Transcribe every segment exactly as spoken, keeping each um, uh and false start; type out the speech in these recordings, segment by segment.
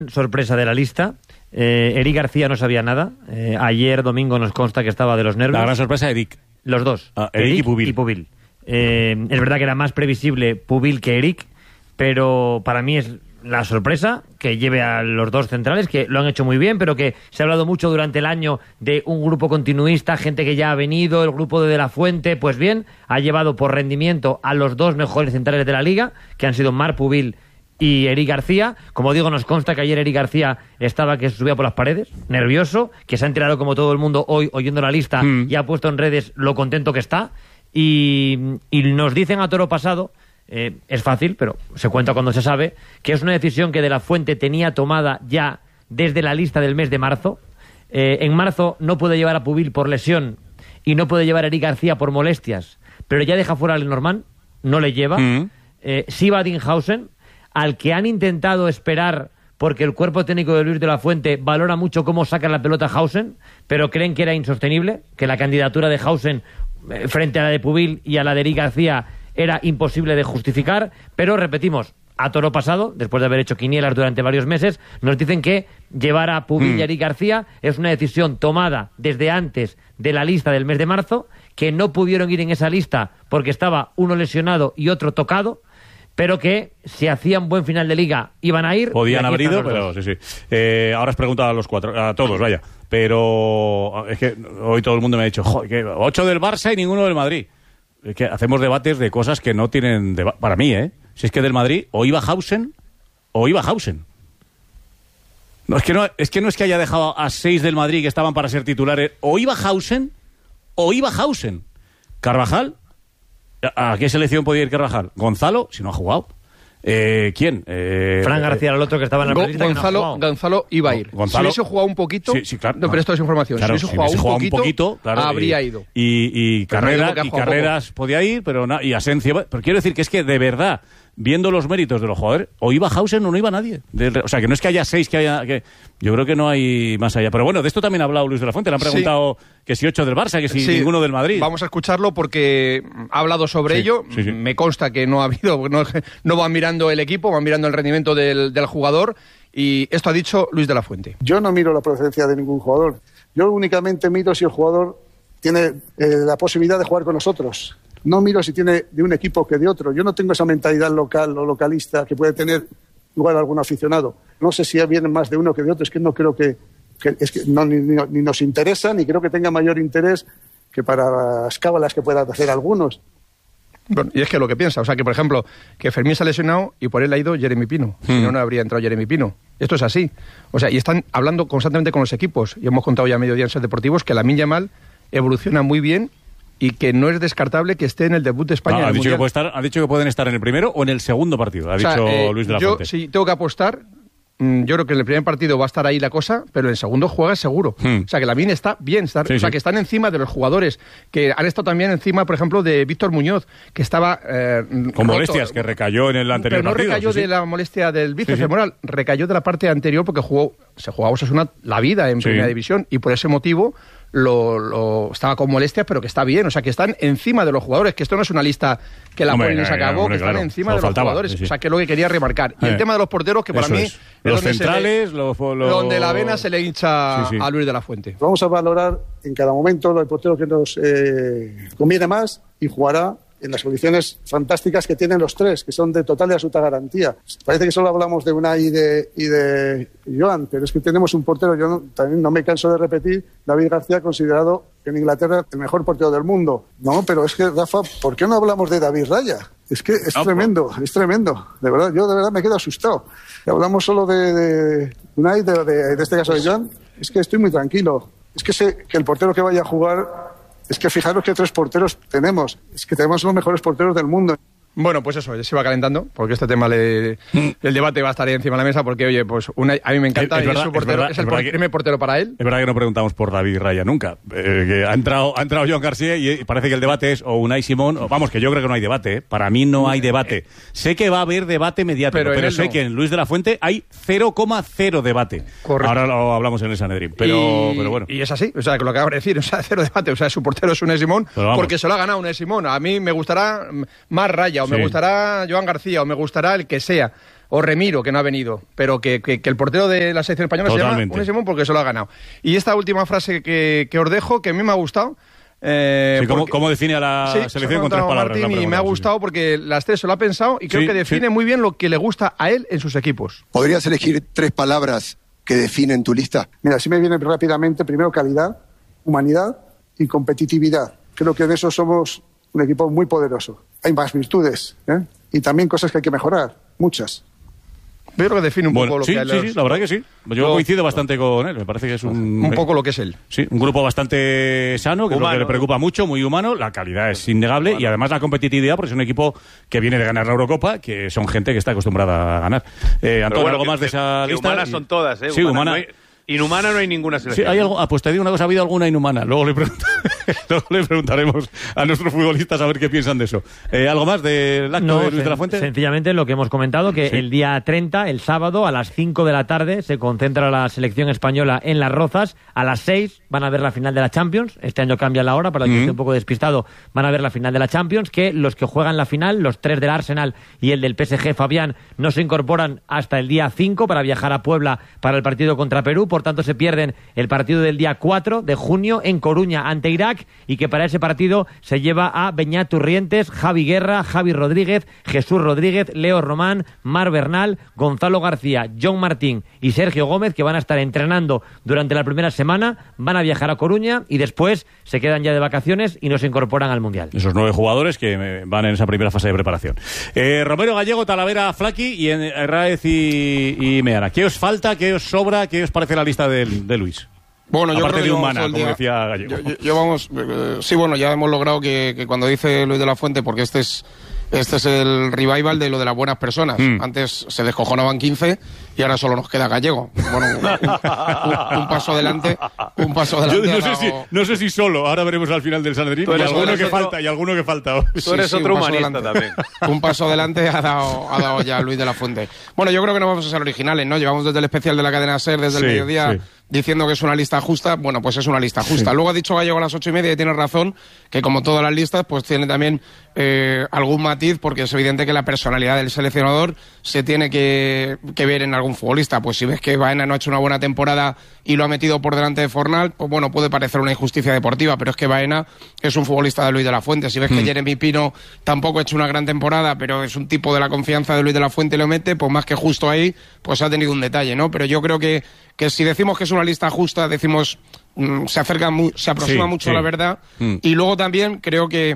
sorpresa de la lista. Eh, Eric García no sabía nada. Eh, ayer domingo nos consta que estaba de los nervios. La gran sorpresa de Eric. Los dos. Ah, Eric, Eric y Pubil. Y Pubil. Eh, es verdad que era más previsible Pubil que Eric, pero para mí es la sorpresa que lleve a los dos centrales, que lo han hecho muy bien, pero que se ha hablado mucho durante el año de un grupo continuista, gente que ya ha venido, el grupo de De La Fuente. Pues bien, ha llevado por rendimiento a los dos mejores centrales de la Liga, que han sido Marc Pubil y Eric García. Como digo, nos consta que ayer Eric García estaba que se subía por las paredes, nervioso, que se ha enterado como todo el mundo hoy oyendo la lista mm. y ha puesto en redes lo contento que está. Y, y nos dicen a toro pasado, eh, es fácil, pero se cuenta cuando se sabe, que es una decisión que De La Fuente tenía tomada ya desde la lista del mes de marzo. Eh, en marzo no puede llevar a Pubil por lesión y no puede llevar a Eric García por molestias, pero ya deja fuera a Lenormand, no le lleva. Mm. Eh, Siva Dinghausen, al que han intentado esperar porque el cuerpo técnico de Luis De La Fuente valora mucho cómo saca la pelota Hausen, pero creen que era insostenible, que la candidatura de Hausen eh, frente a la de Pubil y a la de Eric García era imposible de justificar. Pero repetimos, a toro pasado, después de haber hecho quinielas durante varios meses, nos dicen que llevar a Pubil mm. y a Eric García es una decisión tomada desde antes de la lista del mes de marzo, que no pudieron ir en esa lista porque estaba uno lesionado y otro tocado, pero que si hacían buen final de liga iban a ir. Podían haber ido, pero sí, sí. Eh, ahora os pregunto a los cuatro, a todos, vaya. Pero es que hoy todo el mundo me ha dicho, joder, que ocho del Barça y ninguno del Madrid. Es que hacemos debates de cosas que no tienen deba- para mí, ¿eh? Si es que del Madrid o iba Hausen o iba Hausen. No, es que no, es que no es que haya dejado a seis del Madrid que estaban para ser titulares. O iba Hausen o iba Hausen. Carvajal. ¿A qué selección podía ir Carvajal? Gonzalo, si no ha jugado. Eh, ¿Quién? Eh, Fran García era el otro que estaba en la Go- Gonzalo, no Gonzalo iba a ir. Gonzalo, si hubiese jugado un poquito... Sí, sí, claro. No, pero esto es información. Claro, si hubiese jugado, si un, jugado poquito, un poquito, claro, habría y, ido. Y, y, Carrera, y Carreras poco. Podía ir, pero na, y Asencio... Pero quiero decir que es que, de verdad, viendo los méritos de los jugadores, o iba Hausen o no iba nadie. De, o sea, que no es que haya seis, que haya... que yo creo que no hay más allá. Pero bueno, de esto también ha hablado Luis De La Fuente. Le han preguntado sí. que si ocho del Barça, que si sí. ninguno del Madrid. Vamos a escucharlo porque ha hablado sobre sí, ello. Sí, sí. Me consta que no ha habido... No, no van mirando el equipo, van mirando el rendimiento del, del jugador. Y esto ha dicho Luis De La Fuente. Yo no miro la procedencia de ningún jugador. Yo únicamente miro si el jugador tiene eh, la posibilidad de jugar con nosotros. No miro si tiene de un equipo que de otro. Yo no tengo esa mentalidad local o localista que puede tener igual algún aficionado. No sé si vienen más de uno que de otro. Es que no creo que... que es que no, ni, ni, ni nos interesa, ni creo que tenga mayor interés que para las cábalas que puedan hacer algunos. Bueno, y es que lo que piensa, o sea, que por ejemplo, que Fermín se ha lesionado y por él ha ido Jeremy Pino. Hmm. Si no, no habría entrado Jeremy Pino. Esto es así. O sea, y están hablando constantemente con los equipos. Y hemos contado ya a mediodía en Ser Deportivos que Lamine Yamal evoluciona muy bien y que no es descartable que esté en el debut de España. No, en ha, el dicho que puede estar, ha dicho que pueden estar en el primero o en el segundo partido, ha o sea, dicho eh, Luis De La yo, Fuente. Si tengo que apostar, mmm, yo creo que en el primer partido va a estar ahí la cosa, pero en el segundo juega seguro. Hmm. O sea, que Lamine está bien, está, sí, o sea, sí. que están encima de los jugadores, que han estado también encima, por ejemplo, de Víctor Muñoz, que estaba... Eh, con roto, molestias, que recayó en el anterior pero no partido. no recayó sí, de sí. la molestia del bíceps sí, femoral, sí. recayó de la parte anterior porque jugó, se jugaba Osasuna la vida en sí. primera división y por ese motivo... Lo, lo estaba con molestias, pero que está bien, o sea, que están encima de los jugadores, que esto no es una lista que la ponen y se acabó, hombre, que están claro. encima de los faltaba, jugadores, sí, sí. o sea, que es lo que quería remarcar. Y eh. el tema de los porteros, que para Eso mí es. Los centrales, le, los, los... donde la vena se le hincha sí, sí. a Luis De La Fuente. Vamos a valorar en cada momento el portero que nos eh, conviene más y jugará en las condiciones fantásticas que tienen los tres, que son de total y absoluta garantía. Parece que solo hablamos de Unai y de, y de Joan, pero es que tenemos un portero, yo no, también no me canso de repetir, David García, considerado en Inglaterra el mejor portero del mundo. No, pero es que, Rafa, ¿por qué no hablamos de David Raya? Es que es no, tremendo, pues... es tremendo. De verdad, yo de verdad me quedo asustado. Hablamos solo de, de Unai, de, de, de este caso de Joan, es que estoy muy tranquilo. Es que sé que el portero que vaya a jugar... Es que fijaros que tres porteros tenemos. Es que tenemos los mejores porteros del mundo. Bueno, pues eso, ya se va calentando, porque este tema, le, el debate va a estar ahí encima de la mesa, porque, oye, pues una, a mí me encanta, es, es, verdad, es, portero, es, verdad, es el es primer portero para él. Es verdad que no preguntamos por David Raya nunca, eh, que ha entrado, ha entrado Joan García y parece que el debate es o Unai Simón, o, vamos, que yo creo que no hay debate, ¿eh? Para mí no hay debate. Sé que va a haber debate mediático, pero, pero sé no. que en Luis De La Fuente hay cero coma cero debate. Correcto. Ahora lo hablamos en el Sanedrín, pero, y, pero bueno. Y es así, o sea, que lo que acabo de decir, o sea, cero debate, o sea, su portero es Unai Simón, porque se lo ha ganado Unai Simón. A mí me gustará más Raya, o sí. me gustará Joan García, o me gustará el que sea. o Remiro, que no ha venido, pero que, que, que el portero de la selección española Totalmente. se llama Unai Simón porque se lo ha ganado. Y esta última frase que, que os dejo, que a mí me ha gustado. Eh, sí, ¿cómo, porque, ¿Cómo define a la sí, selección con tres palabras? Martín, y me ha gustado sí. porque las tres se lo ha pensado y creo sí, que define sí. muy bien lo que le gusta a él en sus equipos. ¿Podrías elegir tres palabras que definen tu lista? Mira, si me viene rápidamente, primero calidad, humanidad y competitividad. Creo que en eso somos un equipo muy poderoso. Hay más virtudes, ¿eh? Y también cosas que hay que mejorar, muchas. Yo creo que define un bueno, poco lo sí, que sí, los... sí, la verdad que sí. Yo Lo... coincido bastante con él. Me parece que es un... Un poco lo que es él. Sí, un grupo bastante sano, que, es lo que le preocupa mucho, muy humano. La calidad es innegable humano. Y además la competitividad, porque es un equipo que viene de ganar la Eurocopa, que son gente que está acostumbrada a ganar. Eh, Antonio, bueno, algo que, más de esa que lista. Humanas son todas, ¿eh? Sí, humana. humana. No hay... Inhumana no hay ninguna selección. Sí, hay algo, ah, pues te digo una cosa, ha habido alguna inhumana. Luego le, pregunta, luego le preguntaremos a nuestros futbolistas a ver qué piensan de eso. Eh, ¿Algo más del acto no, de Luis sen- de la Fuente? Sencillamente lo que hemos comentado, que sí. el día treinta, el sábado, a las cinco de la tarde, se concentra la selección española en Las Rozas. A las seis van a ver la final de la Champions. Este año cambia la hora, para el que Mm. esté un poco despistado, van a ver la final de la Champions, que los que juegan la final, los tres del Arsenal y el del P S G, Fabián, no se incorporan hasta el día cinco para viajar a Puebla para el partido contra Perú. Por tanto, se pierden el partido del día cuatro de junio en Coruña ante Irak, y que para ese partido se lleva a Beñat Turrientes, Javi Guerra, Javi Rodríguez, Jesús Rodríguez, Leo Román, Mar Bernal, Gonzalo García, John Martín y Sergio Gómez, que van a estar entrenando durante la primera semana, van a viajar a Coruña y después se quedan ya de vacaciones y no se incorporan al Mundial. Esos nueve jugadores que van en esa primera fase de preparación. Eh, Romero, Gallego, Talavera, Flaqui y Herráez y, y Meana. ¿Qué os falta, qué os sobra, qué os parece la lista del, de Luis? Bueno, yo aparte creo que de humana, como como decía Gallego. Yo, yo, yo vamos, eh, sí, bueno, ya hemos logrado que, que cuando dice Luis de la Fuente, porque este es este es el revival de lo de las buenas personas. Mm. Antes se descojonaban quince y ahora solo nos queda Gallego. Bueno, un, un, un paso adelante, un paso adelante. Yo no, sé si, no sé si solo, ahora veremos al final del Sanedrín, y alguno que otro, falta, y alguno que falta. Tú eres sí, sí, otro humanista también. Un paso adelante ha dado, ha dado ya Luis de la Fuente. Bueno, yo creo que no vamos a ser originales, ¿no? Llevamos desde el especial de la cadena SER, desde sí, el mediodía... Sí. diciendo que es una lista justa, bueno, pues es una lista justa. Sí. Luego ha dicho Gallego a las ocho y media y tiene razón, que como todas las listas, pues tiene también eh, algún matiz, porque es evidente que la personalidad del seleccionador se tiene que, que ver en algún futbolista. Pues si ves que Baena no ha hecho una buena temporada y lo ha metido por delante de Fornal, pues bueno, puede parecer una injusticia deportiva, pero es que Baena es un futbolista de Luis de la Fuente. Si ves mm. que Jeremy Pino tampoco ha hecho una gran temporada, pero es un tipo de la confianza de Luis de la Fuente y lo mete, pues más que justo ahí, pues ha tenido un detalle, ¿no? Pero yo creo que que si decimos que es una lista justa, decimos mm, se acerca mu se aproxima sí, mucho sí. a la verdad. Mm. Y luego también creo que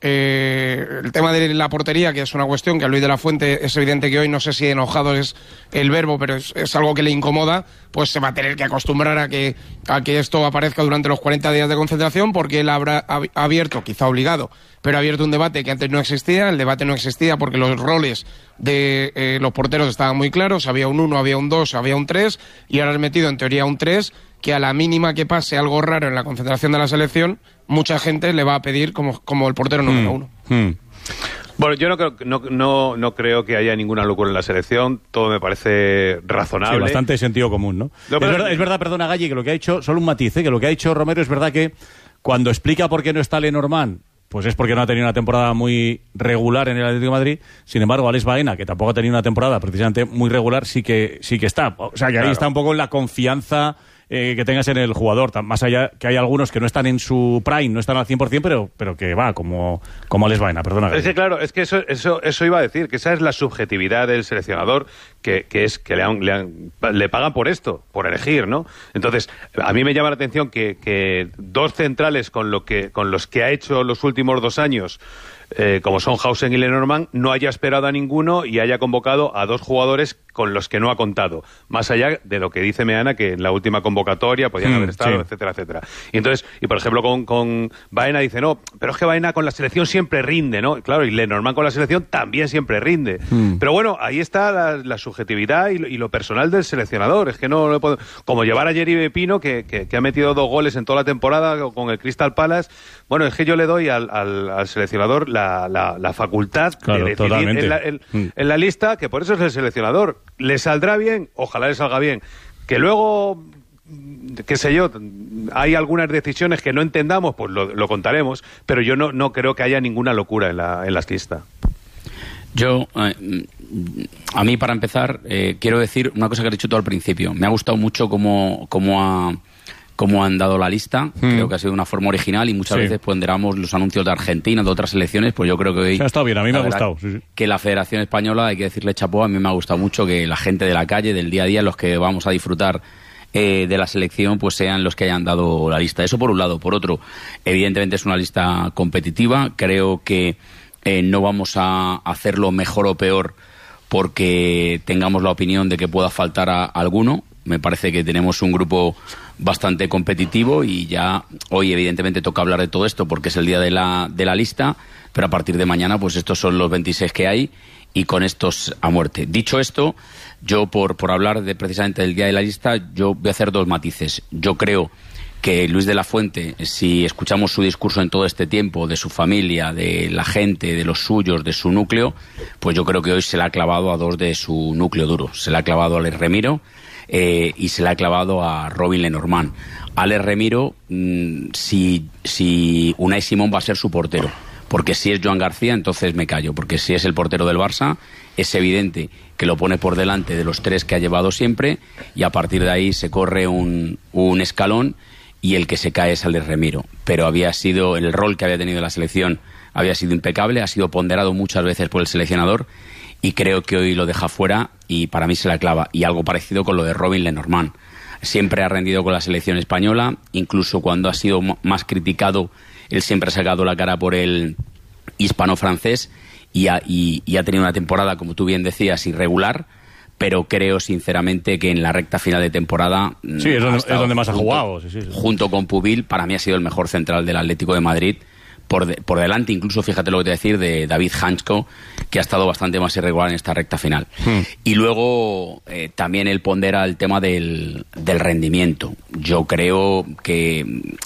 eh, el tema de la portería, que es una cuestión que a Luis de la Fuente es evidente que hoy, no sé si enojado es el verbo, pero es, es algo que le incomoda, pues se va a tener que acostumbrar a que, a que esto aparezca durante los cuarenta días de concentración, porque él habrá abierto, quizá obligado, pero ha abierto un debate que antes no existía. El debate no existía porque los roles de eh, los porteros estaban muy claros, había un uno, había un dos, había un tres, y ahora has metido en teoría un tres, que a la mínima que pase algo raro en la concentración de la selección, mucha gente le va a pedir como, como el portero número uno. Mm, mm. Bueno, yo no creo, no, no, no creo que haya ninguna locura en la selección, todo me parece razonable. Sí, bastante sentido común, ¿no? no es, verdad, es verdad, perdona, Galli, que lo que ha hecho, solo un matiz, ¿eh? que lo que ha hecho Romero es verdad que cuando explica por qué no está Lenormand, pues es porque no ha tenido una temporada muy regular en el Atlético de Madrid. Sin embargo, Alex Baena, que tampoco ha tenido una temporada precisamente muy regular, sí que sí que está. O sea, que ahí claro. está un poco en la confianza eh, que tengas en el jugador. Más allá que hay algunos que no están en su prime, no están al cien por cien, pero, pero que va, como, como Alex Baena, perdona. Es que claro, es que eso, eso, eso iba a decir, que esa es la subjetividad del seleccionador, que, que es que le, han, le, han, le pagan por esto, por elegir, ¿no? Entonces, a mí me llama la atención que, que dos centrales con, lo que, con los que ha hecho los últimos dos años, Eh, como son Hausen y Lenormand, no haya esperado a ninguno y haya convocado a dos jugadores con los que no ha contado, más allá de lo que dice Meana, que en la última convocatoria podían mm, haber estado, sí. etcétera, etcétera. Y entonces, y por ejemplo con, con Baena dice, no, pero es que Baena con la selección siempre rinde, ¿no? Claro, y Lenormand con la selección también siempre rinde. Mm. Pero bueno, ahí está la, la subjetividad y lo, y lo personal del seleccionador. Es que no lo puedo... Como llevar a Jeremy Pino, que, que, que ha metido dos goles en toda la temporada con el Crystal Palace. Bueno, es que yo le doy al, al, al seleccionador la, la, la facultad claro, de decidir en la, en, mm. en la lista, que por eso es el seleccionador. ¿Le saldrá bien? Ojalá le salga bien. Que luego, qué sé yo, hay algunas decisiones que no entendamos, pues lo, lo contaremos, pero yo no, no creo que haya ninguna locura en la, en la lista. Yo, eh, a mí para empezar, eh, quiero decir una cosa que he dicho todo al principio. Me ha gustado mucho cómo, cómo, ha, cómo han dado la lista. Mm. Creo que ha sido una forma original y muchas sí. veces ponderamos los anuncios de Argentina, de otras selecciones. Pues yo creo que hoy... Ha estado bien, a mí me ha gustado. Sí, sí. Que la Federación Española, hay que decirle chapó, a mí me ha gustado mucho que la gente de la calle, del día a día, los que vamos a disfrutar eh, de la selección, pues sean los que hayan dado la lista. Eso por un lado. Por otro, evidentemente es una lista competitiva. Creo que Eh, no vamos a hacerlo mejor o peor porque tengamos la opinión de que pueda faltar a, a alguno. Me parece que tenemos un grupo bastante competitivo y ya hoy evidentemente toca hablar de todo esto porque es el día de la, de la lista, pero a partir de mañana pues estos son los veintiséis que hay y con estos a muerte. Dicho esto, yo por, por hablar de precisamente del día de la lista, yo voy a hacer dos matices. Yo creo que Luis de la Fuente, si escuchamos su discurso en todo este tiempo, de su familia, de la gente, de los suyos, de su núcleo, pues yo creo que hoy se le ha clavado a dos de su núcleo duro. Se le ha clavado a Alex Remiro eh, y se le ha clavado a Robin Lenormand. Alex Remiro, mmm, si, si Unai Simón va a ser su portero, porque si es Joan García, entonces me callo, porque si es el portero del Barça, es evidente que lo pone por delante de los tres que ha llevado siempre y a partir de ahí se corre un, un escalón y el que se cae es Alex Remiro. Pero había sido, el rol que había tenido la selección había sido impecable, ha sido ponderado muchas veces por el seleccionador y creo que hoy lo deja fuera y para mí se la clava. Y algo parecido con lo de Robin Lenormand. Siempre ha rendido con la selección española, incluso cuando ha sido más criticado, él siempre ha sacado la cara por el hispano-francés y ha, y, y ha tenido una temporada, como tú bien decías, irregular, pero creo sinceramente que en la recta final de temporada sí, es donde, es donde más junto, ha jugado sí, sí, sí. junto con Pubil, para mí ha sido el mejor central del Atlético de Madrid por, de, por delante, incluso fíjate lo que te voy a decir de David Hansko, que ha estado bastante más irregular en esta recta final. Hmm. Y luego eh, también él pondera el tema del, del rendimiento. Yo creo que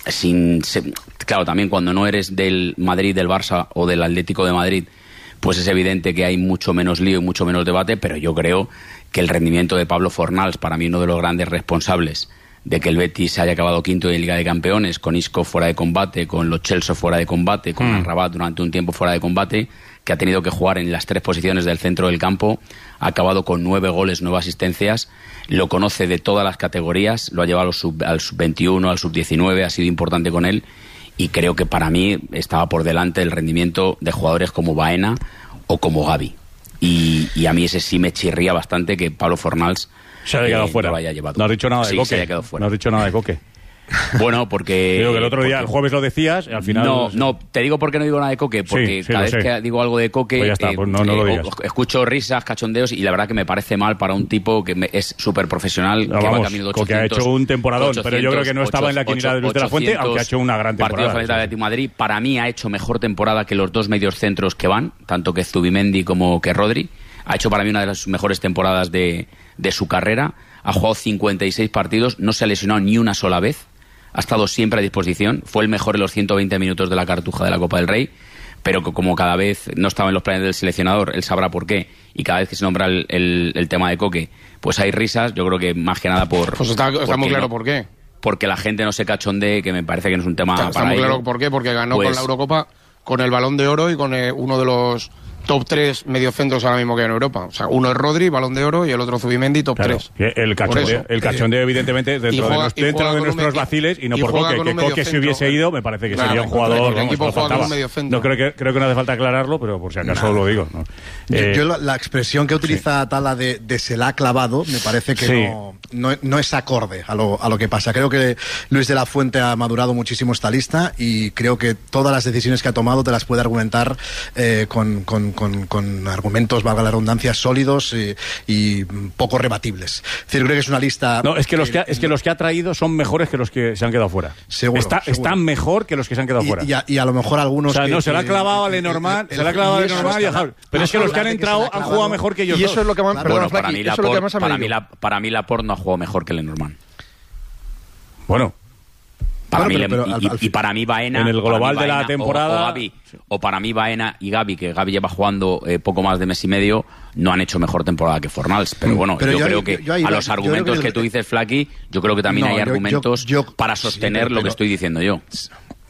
sin se, claro, también cuando no eres del Madrid, del Barça o del Atlético de Madrid, pues es evidente que hay mucho menos lío y mucho menos debate, pero yo creo que el rendimiento de Pablo Fornals, para mí uno de los grandes responsables de que el Betis haya acabado quinto en Liga de Campeones, con Isco fuera de combate, con Lo Celso fuera de combate, con mm. Rabat durante un tiempo fuera de combate, que ha tenido que jugar en las tres posiciones del centro del campo, ha acabado con nueve goles, nueve asistencias, lo conoce de todas las categorías, lo ha llevado al sub, al sub veintiuno, al sub diecinueve, ha sido importante con él, y creo que para mí estaba por delante el rendimiento de jugadores como Baena o como Gavi. Y, y a mí ese sí me chirría bastante que Pablo Fornals se haya quedado eh, fuera. No, haya llevado. No has dicho nada de sí, Coque. Se haya quedado fuera. No has dicho nada de Coque. Bueno, porque... Digo que el otro día, porque, el jueves lo decías, y al final... No, no, te digo por qué no digo nada de Coque, porque sí, sí, cada vez sé. que digo algo de Coque, pues ya está, eh, pues no, no lo digas. Eh, escucho risas, cachondeos, y la verdad que me parece mal para un tipo que me, es súper profesional, no, que vamos, va camino de ochocientos, Coque ha hecho un temporadón, ochocientos, pero yo creo que no estaba en la quiniela de Luis de la Fuente, aunque ha hecho una gran temporada. Partido frente al Atlético de Madrid, para mí ha hecho mejor temporada que los dos medios centros que van, tanto que Zubimendi como que Rodri. Ha hecho para mí una de las mejores temporadas de, de su carrera. Ha jugado cincuenta y seis partidos, no se ha lesionado ni una sola vez. Ha estado siempre a disposición. Fue el mejor en los ciento veinte minutos de la Cartuja de la Copa del Rey. Pero que como cada vez no estaba en los planes del seleccionador, él sabrá por qué. Y cada vez que se nombra el, el, el tema de Coque, pues hay risas. Yo creo que más que nada por... Pues está, está muy claro no, por qué. Porque la gente no se cachondee, que me parece que no es un tema está, para Está muy ello. claro por qué, porque ganó pues, con la Eurocopa, con el Balón de Oro y con eh, uno de los top tres mediocentros ahora mismo que hay en Europa. O sea, uno es Rodri, Balón de Oro, y el otro Zubimendi, top claro, tres. El cachondeo, el cachondeo evidentemente, dentro juega, de, nos, dentro de nuestros vaciles, y no y por Coque, que Coque si hubiese ido, me parece que claro, sería un jugador... El equipo juega con un mediocentro. No, creo que, creo que no hace falta aclararlo, pero por si acaso nah. lo digo. ¿no? Eh, yo, yo la, la expresión que utiliza sí. Tala de, de se la ha clavado, me parece que sí. no, no, no es acorde a lo, a lo que pasa. Creo que Luis de la Fuente ha madurado muchísimo esta lista y creo que todas las decisiones que ha tomado te las puede argumentar eh, con, con, con, con argumentos, valga la redundancia, sólidos y, y poco rebatibles. Es decir, creo que es una lista... No, es que, los que ha, es que los que ha traído son mejores que los que se han quedado fuera. Seguro, Está, seguro. Están mejor que los que se han quedado y, fuera. Y a, y a lo mejor algunos... O sea, que, no, se la ha clavado que, a Lenormand, que, se la ha clavado a Lenormand y a Javi. Pero no, es que los que han que entrado han jugado mejor que ellos Y eso dos. es lo que, claro. perdón, Bueno, Flaki, para mí eso es lo que más ha para medido. mí la Para mí Laporte no ha jugado mejor que Lenormand. Bueno... Para bueno, mí, pero, pero, y, al, al, y para mí Baena... En el global Baena, de la temporada... O, o, Gavi, o para mí Baena y Gavi, que Gavi lleva jugando eh, poco más de mes y medio, no han hecho mejor temporada que Fornals. Pero bueno, pero yo, yo creo que yo, yo ahí, a los argumentos que, que tú dices, Flaki, yo creo que también no, hay yo, argumentos yo, para sostener sí, pero, lo que estoy diciendo yo.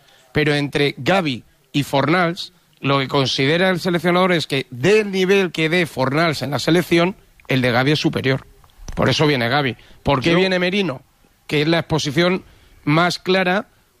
pero entre Gavi y Fornals, lo que considera el seleccionador es que del nivel que dé Fornals en la selección, el de Gavi es superior. Por eso viene Gavi. ¿Por qué Yo... viene Merino? Que es la exposición más clara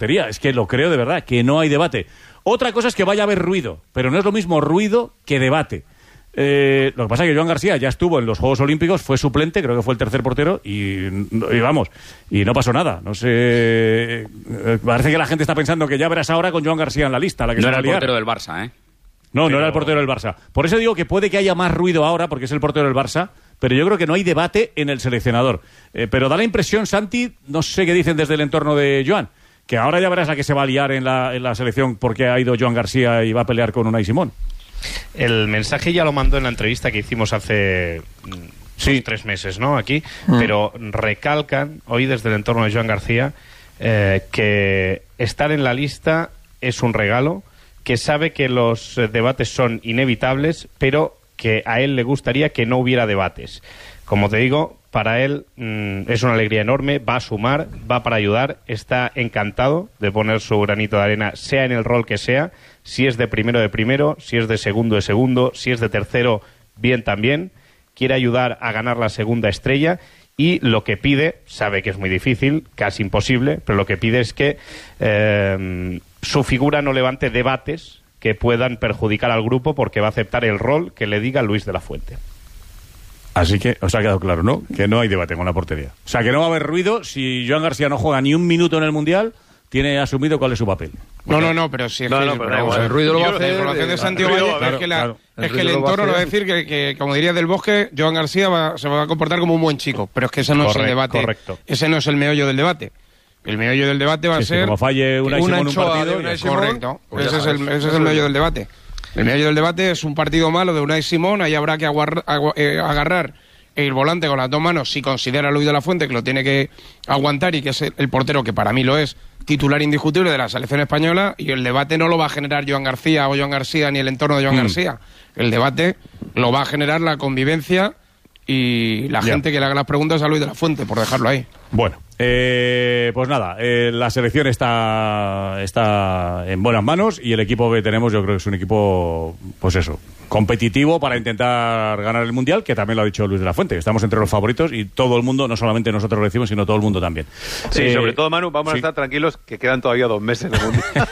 portería. Es que lo creo de verdad, que no hay debate. Otra cosa es que vaya a haber ruido, pero no es lo mismo ruido que debate. Eh, lo que pasa es que Joan García ya estuvo en los Juegos Olímpicos, fue suplente, creo que fue el tercer portero, y, y vamos, y no pasó nada. No sé, eh, parece que la gente está pensando que ya verás ahora con Joan García en la lista. La que no se era va a el liar. portero del Barça, ¿eh? No, Pero... no era el portero del Barça. Por eso digo que puede que haya más ruido ahora, porque es el portero del Barça, pero yo creo que no hay debate en el seleccionador. Eh, pero da la impresión, Santi, no sé qué dicen desde el entorno de Joan, que ahora ya verás a qué se va a liar en la, en la selección porque ha ido Joan García y va a pelear con Unai Simón. El mensaje ya lo mandó en la entrevista que hicimos hace sí. dos, tres meses, ¿no? Aquí, mm. pero recalcan hoy desde el entorno de Joan García eh, que estar en la lista es un regalo, que sabe que los debates son inevitables, pero que a él le gustaría que no hubiera debates. Como te digo, para él mmm, es una alegría enorme, va a sumar, va para ayudar, está encantado de poner su granito de arena, sea en el rol que sea, si es de primero de primero, si es de segundo de segundo, si es de tercero, bien también, quiere ayudar a ganar la segunda estrella y lo que pide, sabe que es muy difícil, casi imposible, pero lo que pide es que eh, su figura no levante debates que puedan perjudicar al grupo porque va a aceptar el rol que le diga Luis de la Fuente. Así que os ha quedado claro, ¿no? Que no hay debate con la portería. O sea, que no va a haber ruido si Joan García no juega ni un minuto en el Mundial, tiene asumido cuál es su papel. No, no, no, pero si es no, que no, pero vamos, el ruido lo va a hacer. La información de Santiago Valle claro, es que, la, claro. es El que el entorno lo va a decir que, que, como diría Del Bosque, Joan García va, se va a comportar como un buen chico. Pero es que ese no correcto, es el debate. Correcto. Ese no es el meollo del debate. El meollo del debate va sí, a ser... Sí, como falle una una en un partido... Unai Simón, correcto. Pues ese es el, ese es el meollo del debate. El meollo del debate es un partido malo de Unai Simón, ahí habrá que aguar, agu, eh, agarrar el volante con las dos manos si considera a Luis de la Fuente que lo tiene que aguantar y que es el, el portero que para mí lo es, titular indiscutible de la selección española, y el debate no lo va a generar Joan García o Joan García ni el entorno de Joan mm. García. El debate lo va a generar la convivencia y la ya. gente que le haga las preguntas a Luis de la Fuente, por dejarlo ahí. Bueno, eh, pues nada, eh, la selección está, está en buenas manos y el equipo que tenemos yo creo que es un equipo, pues eso, competitivo para intentar ganar el Mundial, que también lo ha dicho Luis de la Fuente. Estamos entre los favoritos y todo el mundo, no solamente nosotros lo decimos, sino todo el mundo también. Sí, eh, sobre todo, Manu, vamos sí. a estar tranquilos que quedan todavía dos meses de Mundial.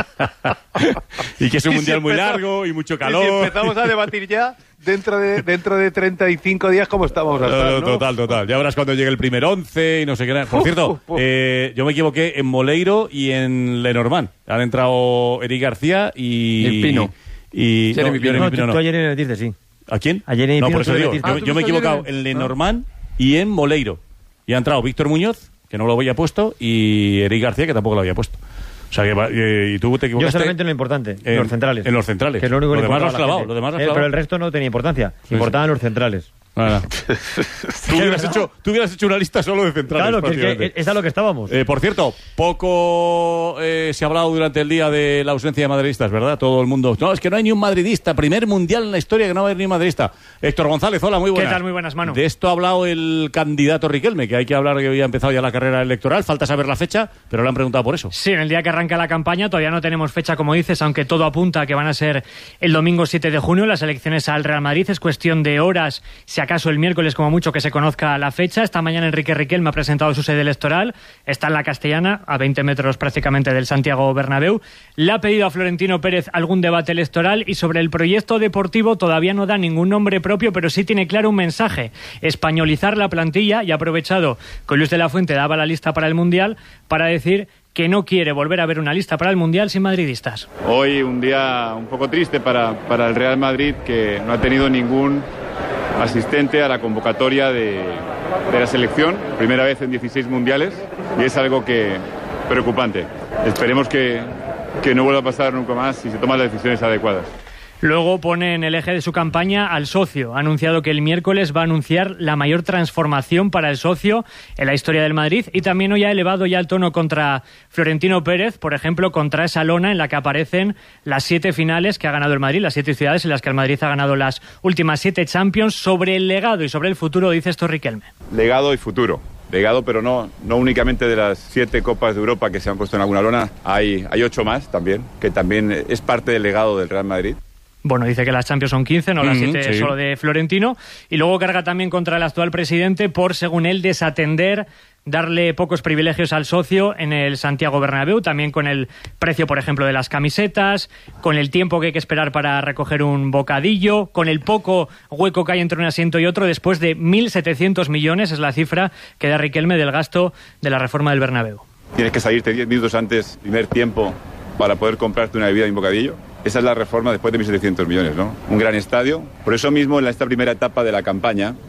Y que es un y Mundial si muy empezamos, largo y mucho calor. Y si empezamos a debatir ya... Dentro de dentro de treinta y cinco días, ¿cómo estamos? A estar, no, no, ¿no? Total, total. Ya verás cuando llegue el primer once y no sé qué. Por cierto, uh, uh, uh. Eh, yo me equivoqué en Moleiro y en Lenormand. Han entrado Eric García y... El Pino. Y, Jeremy no, Pino. Jeremy Pino no. no. Tú ayer le metiste, sí. ¿A quién? A Jeremy no, Pino. por eso digo. Ah, Yo, yo me he equivocado en Lenormand y en Moleiro. Y ha entrado Víctor Muñoz, que no lo había puesto, y Eric García, que tampoco lo había puesto. O sea, que eh, y tú te equivocaste. Yo solamente en lo importante, en los centrales. En los centrales. Que es lo único lo que demás lo has importaba clavado. la Lo demás lo has eh, clavado. pero el resto no tenía importancia. Sí, Importaban sí. los centrales. Nada. tú, hubieras hecho, tú hubieras hecho una lista solo de centrales. Claro, que, es que es a lo que estábamos. Eh, por cierto, poco eh, se ha hablado durante el día de la ausencia de madridistas, ¿verdad? Todo el mundo. No, es que no hay ni un madridista. Primer mundial en la historia que no va a haber ni un madridista. Héctor González, hola, muy buenas. ¿Qué tal? Muy buenas, Manu. De esto ha hablado el candidato Riquelme, que hay que hablar que hoy ha empezado ya la carrera electoral. Falta saber la fecha, pero le han preguntado por eso. Sí, en el día que arranca la campaña todavía no tenemos fecha, como dices, aunque todo apunta a que van a ser el domingo siete de junio las elecciones al Real Madrid. Es cuestión de horas, si acaso el miércoles, como mucho, que se conozca la fecha. Esta mañana Enrique Riquelme ha presentado su sede electoral. Está en la Castellana, a veinte metros prácticamente del Santiago Bernabéu. Le ha pedido a Florentino Pérez algún debate electoral y sobre el proyecto deportivo todavía no da ningún nombre propio, pero sí tiene claro un mensaje: españolizar la plantilla, y ha aprovechado que Luis de la Fuente daba la lista para el Mundial para decir que no quiere volver a ver una lista para el Mundial sin madridistas. Hoy un día un poco triste para, para el Real Madrid, que no ha tenido ningún asistente a la convocatoria de, de la selección, primera vez en dieciséis mundiales, y es algo que preocupante. Esperemos que, que no vuelva a pasar nunca más y se toman las decisiones adecuadas. Luego pone en el eje de su campaña al socio. Ha anunciado que el miércoles va a anunciar la mayor transformación para el socio en la historia del Madrid, y también hoy ha elevado ya el tono contra Florentino Pérez, por ejemplo, contra esa lona en la que aparecen las siete finales que ha ganado el Madrid, las siete ciudades en las que el Madrid ha ganado las últimas siete Champions. Sobre el legado y sobre el futuro dice esto Riquelme. Legado y futuro. Legado, pero no, no únicamente de las siete Copas de Europa que se han puesto en alguna lona. Hay, hay ocho más también, que también es parte del legado del Real Madrid. Bueno, dice que las Champions son quince, no las siete mm, sí. solo de Florentino. Y luego carga también contra el actual presidente por, según él, desatender, darle pocos privilegios al socio en el Santiago Bernabéu, también con el precio, por ejemplo, de las camisetas, con el tiempo que hay que esperar para recoger un bocadillo, con el poco hueco que hay entre un asiento y otro, después de mil setecientos millones, es la cifra que da Riquelme del gasto de la reforma del Bernabéu. Tienes que salirte diez minutos antes, primer tiempo, para poder comprarte una bebida y un bocadillo. Esa es la reforma después de mil setecientos millones, ¿no? Un gran estadio. Por eso mismo, en esta primera etapa de la campaña,